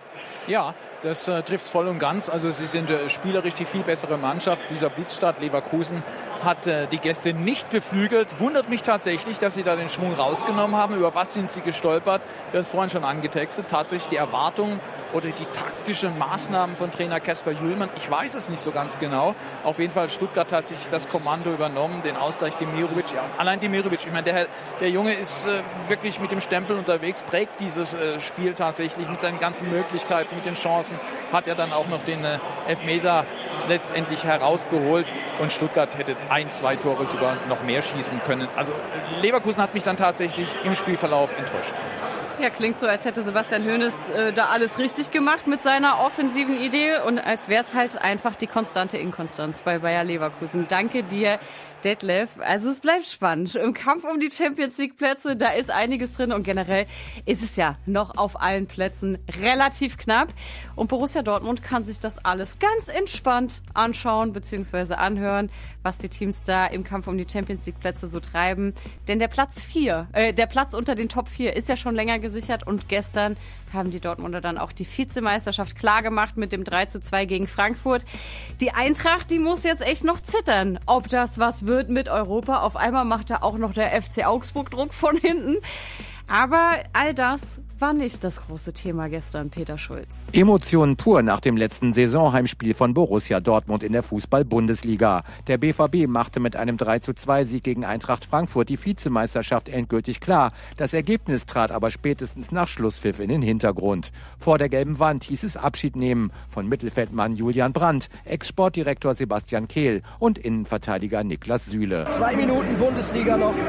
Speaker 3: Ja, das äh, trifft es voll und ganz. Also sie sind äh, spielerisch die viel bessere Mannschaft. Dieser Blitzstart Leverkusen hat äh, die Gäste nicht beflügelt. Wundert mich tatsächlich, dass sie da den Schwung rausgenommen haben. Über was sind sie gestolpert? Wir haben es vorhin schon angetextet. Tatsächlich die Erwartungen oder die taktischen Maßnahmen von Trainer Kasper Jüllmann. Ich weiß es nicht so ganz genau. Auf jeden Fall hat Stuttgart tatsächlich das Kommando übernommen, den Ausgleich Demirovic. Ja, allein Demirovic, ich meine, der, der Junge ist äh, wirklich mit dem Stempel unterwegs, prägt dieses äh, Spiel tatsächlich mit seinen ganzen Möglichkeiten, mit den Chancen, hat er dann auch noch den äh, Elfmeter letztendlich herausgeholt und Stuttgart hätte ein, zwei Tore sogar noch mehr schießen können. Also Leverkusen hat mich dann tatsächlich im Spielverlauf enttäuscht.
Speaker 4: Ja, klingt so, als hätte Sebastian Hoeneß äh, da alles richtig gemacht mit seiner offensiven Idee und als wäre es halt einfach die konstante Inkonstanz bei Bayer Leverkusen. Danke dir, Detlef. Also es bleibt spannend. Im Kampf um die Champions League Plätze, da ist einiges drin und generell ist es ja noch auf allen Plätzen relativ knapp. Und Borussia Dortmund kann sich das alles ganz entspannt anschauen bzw. anhören, was die Teams da im Kampf um die Champions League Plätze so treiben. Denn der Platz vier, äh, der Platz unter den Top vier ist ja schon länger gesichert und gestern haben die Dortmunder dann auch die Vizemeisterschaft klar gemacht mit dem drei zu zwei gegen Frankfurt. Die Eintracht, die muss jetzt echt noch zittern, ob das was wird mit Europa. Auf einmal macht da auch noch der F C Augsburg Druck von hinten. Aber all das war nicht das große Thema gestern, Peter Schulz.
Speaker 8: Emotionen pur nach dem letzten Saisonheimspiel von Borussia Dortmund in der Fußball-Bundesliga. Der B V B machte mit einem drei zu zwei Sieg gegen Eintracht Frankfurt die Vizemeisterschaft endgültig klar. Das Ergebnis trat aber spätestens nach Schlusspfiff in den Hintergrund. Vor der gelben Wand hieß es Abschied nehmen von Mittelfeldmann Julian Brandt, Ex-Sportdirektor Sebastian Kehl und Innenverteidiger Niklas Süle.
Speaker 9: Zwei Minuten Bundesliga noch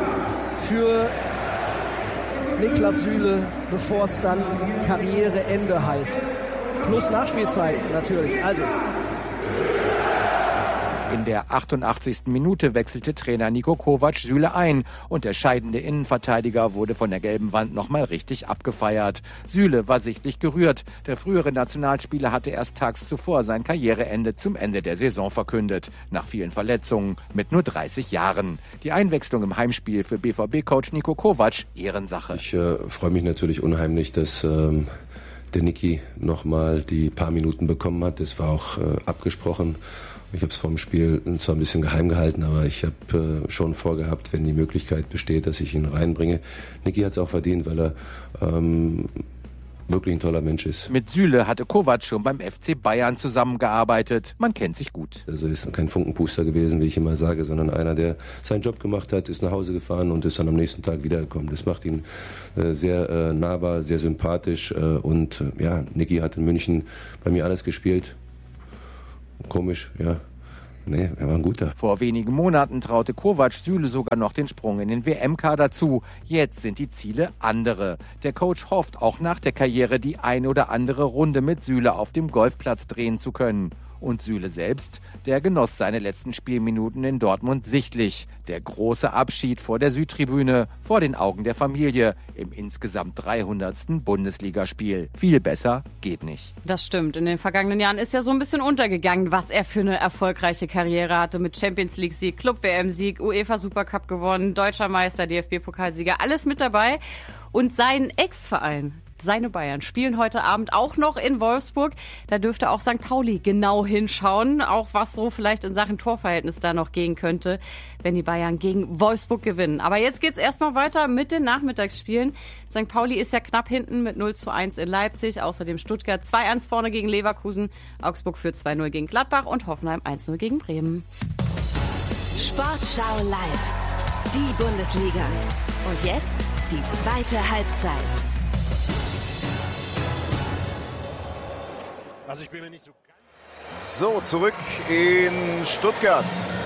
Speaker 9: für Niklas Süle, bevor es dann Karriereende heißt. Plus Nachspielzeit natürlich. Also.
Speaker 8: In der achtundachtzigsten Minute wechselte Trainer Niko Kovac Süle ein und der scheidende Innenverteidiger wurde von der gelben Wand nochmal richtig abgefeiert. Süle war sichtlich gerührt. Der frühere Nationalspieler hatte erst tags zuvor sein Karriereende zum Ende der Saison verkündet. Nach vielen Verletzungen mit nur dreißig Jahren. Die Einwechslung im Heimspiel für B V B-Coach Niko Kovac, Ehrensache.
Speaker 10: Ich äh, freue mich natürlich unheimlich, dass ähm, der Niki nochmal die paar Minuten bekommen hat. Das war auch äh, abgesprochen. Ich habe es vor dem Spiel zwar ein bisschen geheim gehalten, aber ich habe äh, schon vorgehabt, wenn die Möglichkeit besteht, dass ich ihn reinbringe. Niki hat es auch verdient, weil er ähm, wirklich ein toller Mensch ist.
Speaker 8: Mit Süle hatte Kovac schon beim F C Bayern zusammengearbeitet. Man kennt sich gut.
Speaker 10: Also ist kein Funkenpuster gewesen, wie ich immer sage, sondern einer, der seinen Job gemacht hat, ist nach Hause gefahren und ist dann am nächsten Tag wiedergekommen. Das macht ihn äh, sehr äh, nahbar, sehr sympathisch. Äh, und äh, ja, Niki hat in München bei mir alles gespielt. Komisch, ja. Nee, er war ein guter.
Speaker 8: Vor wenigen Monaten traute Kovac Süle sogar noch den Sprung in den W M-Kader zu. Jetzt sind die Ziele andere. Der Coach hofft auch nach der Karriere die ein oder andere Runde mit Süle auf dem Golfplatz drehen zu können. Und Süle selbst, der genoss seine letzten Spielminuten in Dortmund sichtlich. Der große Abschied vor der Südtribüne, vor den Augen der Familie im insgesamt dreihundertsten Bundesligaspiel. Viel besser geht nicht.
Speaker 4: Das stimmt. In den vergangenen Jahren ist ja so ein bisschen untergegangen, was er für eine erfolgreiche Karriere hatte. Mit Champions League-Sieg, Club-W M-Sieg, UEFA-Supercup gewonnen, Deutscher Meister, D F B-Pokalsieger, alles mit dabei. Und sein Ex-Verein, seine Bayern, spielen heute Abend auch noch in Wolfsburg. Da dürfte auch Sankt Pauli genau hinschauen, auch was so vielleicht in Sachen Torverhältnis da noch gehen könnte, wenn die Bayern gegen Wolfsburg gewinnen. Aber jetzt geht's erstmal weiter mit den Nachmittagsspielen. Sankt Pauli ist ja knapp hinten mit null zu eins in Leipzig, außerdem Stuttgart zwei eins vorne gegen Leverkusen, Augsburg führt zwei null gegen Gladbach und Hoffenheim eins null gegen Bremen.
Speaker 2: Sportschau live, die Bundesliga. Und jetzt die zweite Halbzeit.
Speaker 5: Also ich bin mir nicht so
Speaker 1: So, zurück in Stuttgart,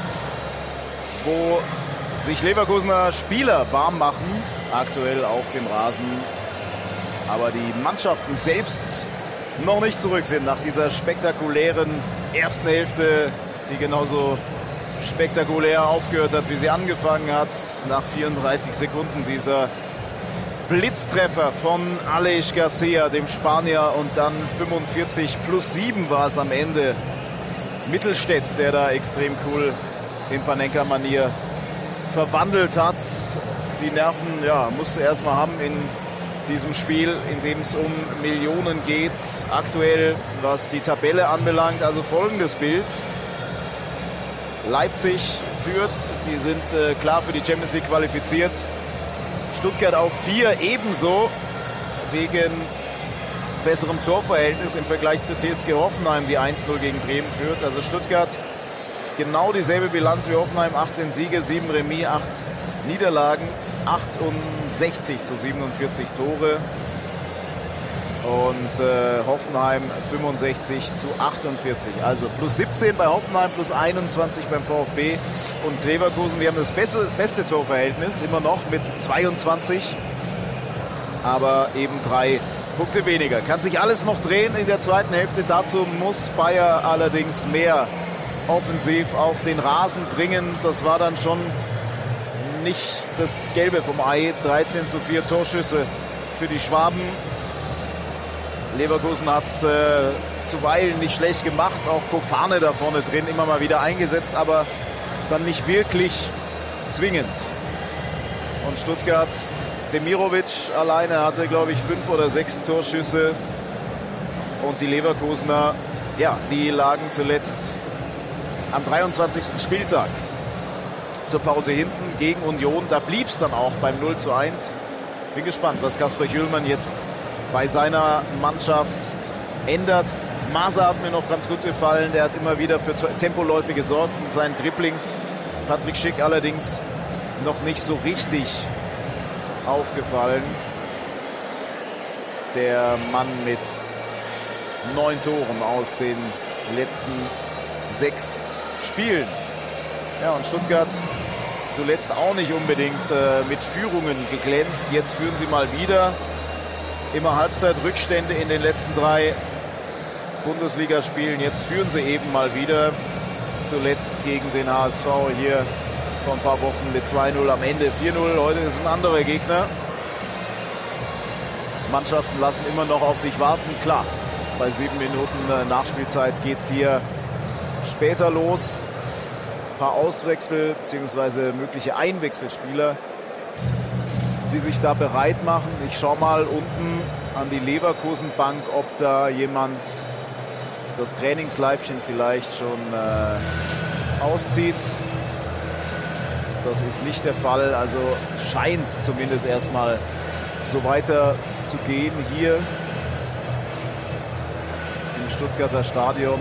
Speaker 1: wo sich Leverkusener Spieler warm machen, aktuell auf dem Rasen. Aber die Mannschaften selbst noch nicht zurück sind nach dieser spektakulären ersten Hälfte, die genauso spektakulär aufgehört hat, wie sie angefangen hat. Nach vierunddreißig Sekunden dieser Blitztreffer von Aleix Garcia, dem Spanier, und dann fünfundvierzig plus sieben war es am Ende. Mittelstädt, der da extrem cool in Panenka-Manier verwandelt hat. Die Nerven, ja, musst du erstmal haben in diesem Spiel, in dem es um Millionen geht. Aktuell, was die Tabelle anbelangt, also folgendes Bild. Leipzig führt, die sind äh, klar für die Champions League qualifiziert. Stuttgart auf vier ebenso, wegen besserem Torverhältnis im Vergleich zu T S G Hoffenheim, die eins null gegen Bremen führt. Also Stuttgart genau dieselbe Bilanz wie Hoffenheim, achtzehn Siege, sieben Remis, acht Niederlagen, achtundsechzig zu siebenundvierzig Tore. Und äh, Hoffenheim fünfundsechzig zu achtundvierzig. Also plus siebzehn bei Hoffenheim, plus einundzwanzig beim VfB. Und Leverkusen, die haben das beste, beste Torverhältnis, immer noch mit zweiundzwanzig. Aber eben drei Punkte weniger. Kann sich alles noch drehen in der zweiten Hälfte. Dazu muss Bayer allerdings mehr offensiv auf den Rasen bringen. Das war dann schon nicht das Gelbe vom Ei. dreizehn zu vier Torschüsse für die Schwaben. Leverkusen hat es äh, zuweilen nicht schlecht gemacht, auch Kofane da vorne drin immer mal wieder eingesetzt, aber dann nicht wirklich zwingend. Und Stuttgart, Demirovic alleine hatte, glaube ich, fünf oder sechs Torschüsse. Und die Leverkusener, ja, die lagen zuletzt am dreiundzwanzigsten Spieltag zur Pause hinten gegen Union. Da blieb es dann auch beim null zu eins. Bin gespannt, was Kasper Hjulmand jetzt bei seiner Mannschaft ändert. Masa hat mir noch ganz gut gefallen. Der hat immer wieder für Tempoläufe gesorgt mit seinen Dribblings. Patrick Schick allerdings noch nicht so richtig aufgefallen. Der Mann mit neun Toren aus den letzten sechs Spielen. Ja, und Stuttgart zuletzt auch nicht unbedingt äh, mit Führungen geglänzt. Jetzt führen sie mal wieder. Immer Halbzeitrückstände in den letzten drei Bundesligaspielen. Jetzt führen sie eben mal wieder. Zuletzt gegen den H S V hier vor ein paar Wochen mit zwei null, am Ende vier null. Heute ist ein anderer Gegner. Mannschaften lassen immer noch auf sich warten. Klar, bei sieben Minuten Nachspielzeit geht es hier später los. Ein paar Auswechsel bzw. mögliche Einwechselspieler, die sich da bereit machen. Ich schaue mal unten an die Leverkusen-Bank, ob da jemand das Trainingsleibchen vielleicht schon äh, auszieht. Das ist nicht der Fall. Also scheint zumindest erstmal so weiter zu gehen hier. Stuttgarter Stadion,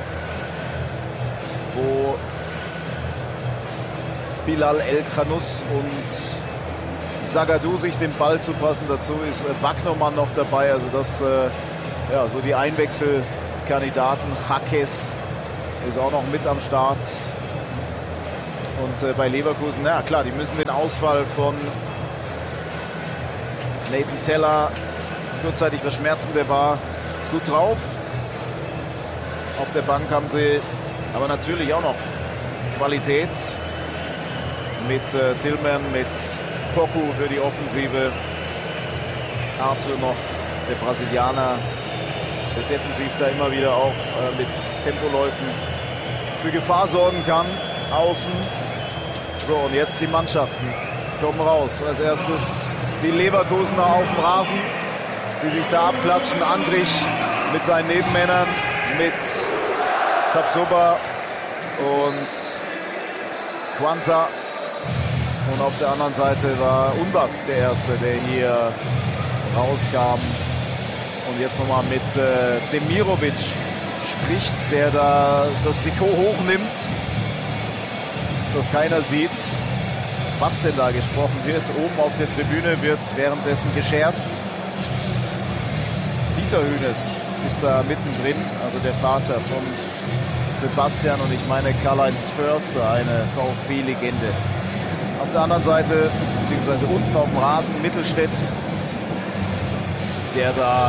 Speaker 1: wo Bilal El-Khanous und Zagadou sich den Ball zupassen. Dazu ist Wagnermann noch dabei. Also das, äh, ja, so die Einwechselkandidaten. Hakes ist auch noch mit am Start. Und äh, bei Leverkusen, na ja, klar, die müssen den Ausfall von Nathan Teller kurzzeitig verschmerzen. Der war gut drauf. Auf der Bank haben sie aber natürlich auch noch Qualität. Mit äh, Tillman, mit Poku für die Offensive. Arthur noch, der Brasilianer, der defensiv da immer wieder auch äh, mit Tempoläufen für Gefahr sorgen kann. Außen. So, und jetzt die Mannschaften kommen raus. Als erstes die Leverkusener auf dem Rasen, die sich da abklatschen. Andrich mit seinen Nebenmännern, mit Tapsoba und Kwanza. Und auf der anderen Seite war Unbaf der Erste, der hier rauskam. Und jetzt nochmal mit äh, Demirovic spricht, der da das Trikot hochnimmt, das keiner sieht, was denn da gesprochen wird. Oben auf der Tribüne wird währenddessen gescherzt. Dieter Hünes ist da mittendrin, also der Vater von Sebastian und ich meine Karl-Heinz Förster, eine VfB-Legende. Auf der anderen Seite, beziehungsweise unten auf dem Rasen, Mittelstädt, der da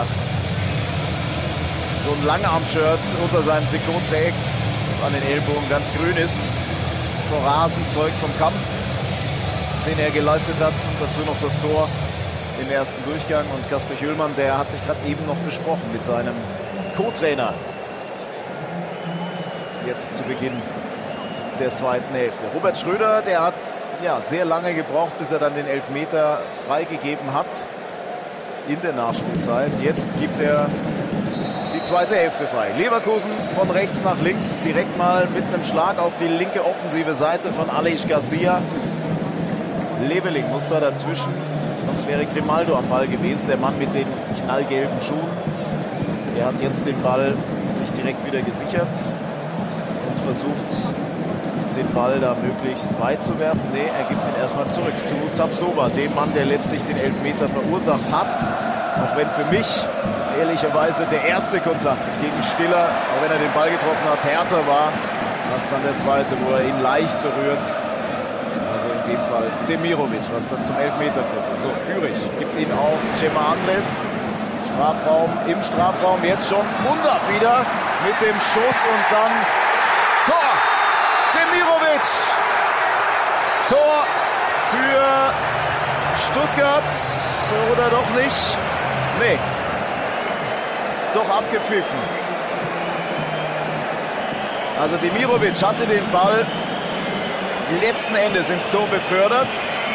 Speaker 1: so ein Langarm-Shirt unter seinem Trikot trägt, an den Ellbogen ganz grün ist. Vor Rasen zeugt vom Kampf, den er geleistet hat. Dazu noch das Tor im ersten Durchgang. Und Kasper Hjulmand, der hat sich gerade eben noch besprochen mit seinem Co-Trainer. Jetzt zu Beginn der zweiten Hälfte. Robert Schröder, der hat ja sehr lange gebraucht, bis er dann den Elfmeter freigegeben hat in der Nachspielzeit. Jetzt gibt er die zweite Hälfte frei. Leverkusen von rechts nach links, direkt mal mit einem Schlag auf die linke offensive Seite von Aleix Garcia. Leveling muss da dazwischen, sonst wäre Grimaldo am Ball gewesen, der Mann mit den knallgelben Schuhen. Der hat jetzt den Ball sich direkt wieder gesichert und versucht, den Ball da möglichst weit zu werfen. Nee, er gibt ihn erstmal zurück zu Tapsoba, dem Mann, der letztlich den Elfmeter verursacht hat. Auch wenn für mich ehrlicherweise der erste Kontakt gegen Stiller, auch wenn er den Ball getroffen hat, härter war, als dann der zweite, wo er ihn leicht berührt. Also in dem Fall Demirovic, was dann zum Elfmeter führte. So, Führig gibt ihn auf Cema Andres. Strafraum, im Strafraum, jetzt schon Undav wieder mit dem Schuss und dann Tor! Demirovic! Tor für Stuttgart. Oder doch nicht? Nee. Doch abgepfiffen. Also Demirovic hatte den Ball letzten Endes ins Tor befördert.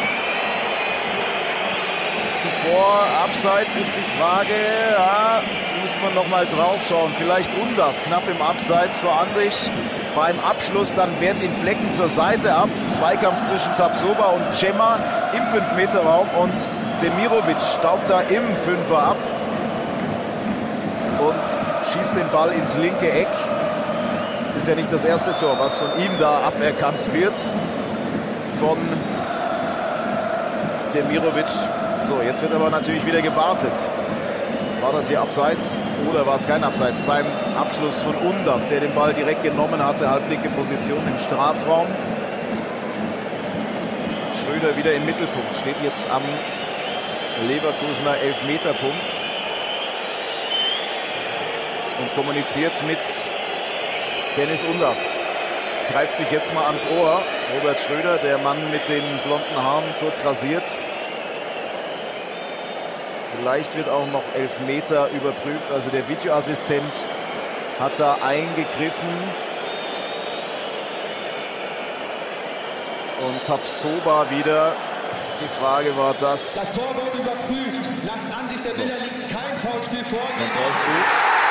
Speaker 1: Zuvor abseits ist die Frage, ja, muss man noch mal drauf schauen. Vielleicht Undav knapp im Abseits vor Andrich. Beim Abschluss dann wehrt ihn Flecken zur Seite ab. Zweikampf zwischen Tapsoba und Cema im fünf Meter Raum und Demirovic staubt da im Fünfer ab und schießt den Ball ins linke Eck. Ist ja nicht das erste Tor, was von ihm da aberkannt wird. Von Demirovic. So, jetzt wird aber natürlich wieder gewartet. War das hier Abseits oder war es kein Abseits? Beim Abschluss von Undav, der den Ball direkt genommen hatte, halblinke Position im Strafraum. Schröder wieder im Mittelpunkt, steht jetzt am Leverkusener Elfmeterpunkt und kommuniziert mit Dennis Undav. Greift sich jetzt mal ans Ohr. Robert Schröder, der Mann mit den blonden Haaren, kurz rasiert. Vielleicht wird auch noch Elfmeter überprüft. Also der Videoassistent hat da eingegriffen. Und Tapsoba wieder. Die Frage war das.
Speaker 11: Das Tor wird überprüft. Nach Ansicht der Bilder liegt kein Foulspiel vor.
Speaker 1: Kein Foulspiel.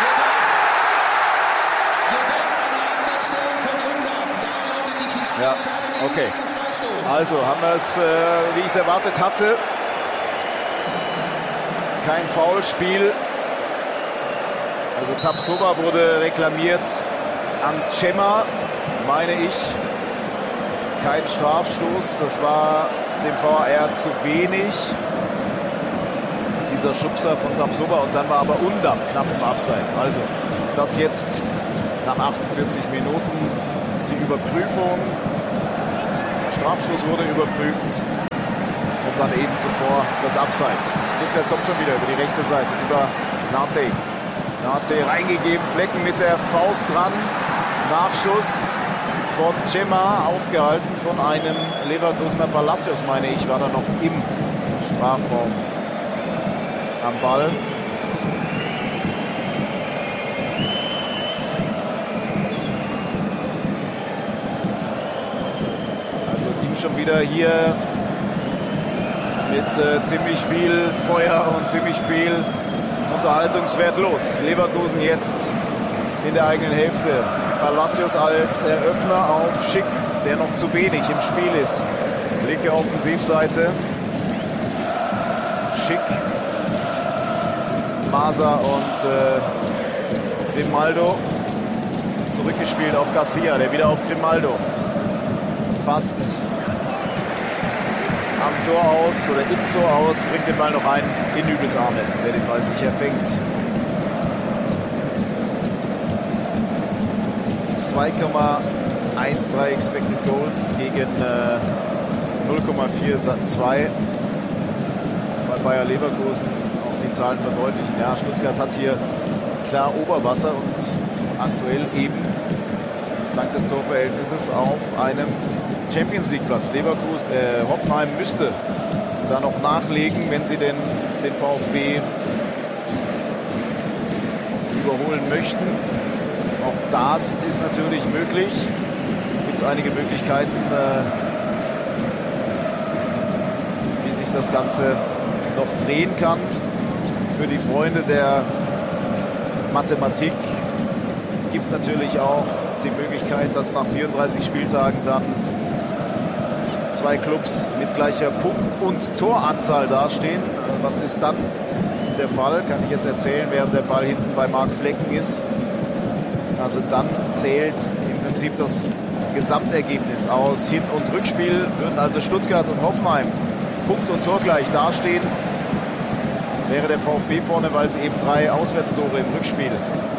Speaker 1: Ja, okay. Also haben wir es, äh, wie ich es erwartet hatte. Kein Foulspiel. Also Tapsoba wurde reklamiert an Cema, meine ich. Kein Strafstoß, das war dem V A R zu wenig. Dieser Schubser von Tapsoba und dann war aber Undav knapp im Abseits. Also das jetzt nach achtundvierzig Minuten die Überprüfung. Strafstoß wurde überprüft und dann eben zuvor das Abseits. Stuttgart kommt schon wieder über die rechte Seite, über Nate. Nate reingegeben, Flecken mit der Faust dran. Nachschuss von Cema, aufgehalten von einem Leverkusener. Palacios, meine ich, war da noch im Strafraum am Ball. Also ging schon wieder hier mit äh, ziemlich viel Feuer und ziemlich viel Unterhaltungswert los. Leverkusen jetzt in der eigenen Hälfte. Palacios als Eröffner auf Schick, der noch zu wenig im Spiel ist. Linke Offensivseite. Schick, Masa und äh, Grimaldo. Zurückgespielt auf Garcia, der wieder auf Grimaldo. Fast am Tor aus oder im Tor aus, bringt den Ball noch ein in Nübels Arme, der den Ball sicher fängt. zwei Komma dreizehn Expected Goals gegen äh, null Komma zweiundvierzig bei Bayer Leverkusen. Auch die Zahlen verdeutlichen. Ja, Stuttgart hat hier klar Oberwasser und aktuell eben dank des Torverhältnisses auf einem Champions League Platz. Leverkusen, äh, Hoffenheim müsste da noch nachlegen, wenn sie denn den VfB überholen möchten. Auch das ist natürlich möglich. Gibt es einige Möglichkeiten, äh, wie sich das Ganze noch drehen kann. Für die Freunde der Mathematik gibt natürlich auch die Möglichkeit, dass nach vierunddreißig Spieltagen dann zwei Clubs mit gleicher Punkt- und Toranzahl dastehen. Was ist dann der Fall? Kann ich jetzt erzählen, während der Ball hinten bei Marc Flecken ist. Also dann zählt im Prinzip das Gesamtergebnis aus. Hin- und Rückspiel würden also Stuttgart und Hoffenheim Punkt- und Tor gleich dastehen. Wäre der VfB vorne, weil sie eben drei Auswärtstore im Rückspiel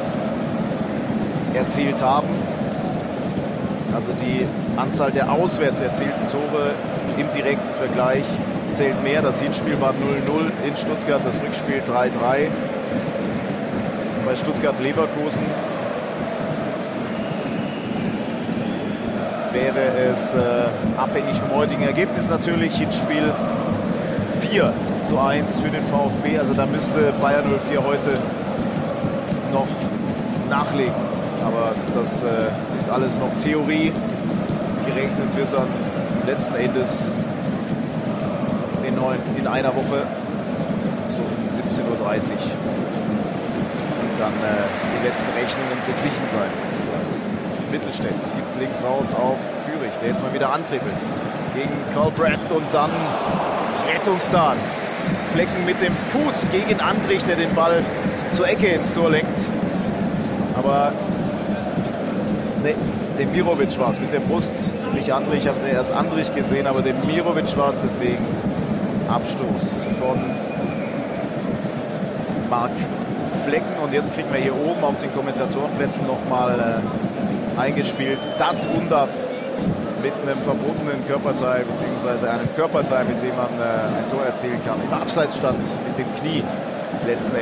Speaker 1: erzielt haben. Also die Anzahl der auswärts erzielten Tore im direkten Vergleich zählt mehr. Das Hinspiel war null null in Stuttgart, das Rückspiel drei drei. Bei Stuttgart-Leverkusen wäre es äh, abhängig vom heutigen Ergebnis natürlich Hinspiel vier zu eins für den VfB. Also da müsste Bayer null vier heute noch nachlegen. Aber das äh, ist alles noch Theorie. Gerechnet wird dann letzten Endes in, neun, in einer Woche so um siebzehn Uhr dreißig dann äh, die letzten Rechnungen beglichen sein. Sozusagen. Mittelstädt gibt links raus auf Führig, der jetzt mal wieder antrippelt gegen Carl Breath und dann Rettungstarts. Flecken mit dem Fuß gegen Andrich, der den Ball zur Ecke ins Tor lenkt. Aber ne, Demirovic war es mit der Brust. Nicht Andrich, ich habe erst Andrich gesehen, aber Demirovic war es, deswegen Abstoß von Marc Flecken. Und jetzt kriegen wir hier oben auf den Kommentatorenplätzen nochmal äh, eingespielt, dass Undav mit einem verbundenen Körperteil beziehungsweise einem Körperteil, mit dem man äh, ein Tor erzielen kann, im Abseits stand mit dem Knie letzten Endes.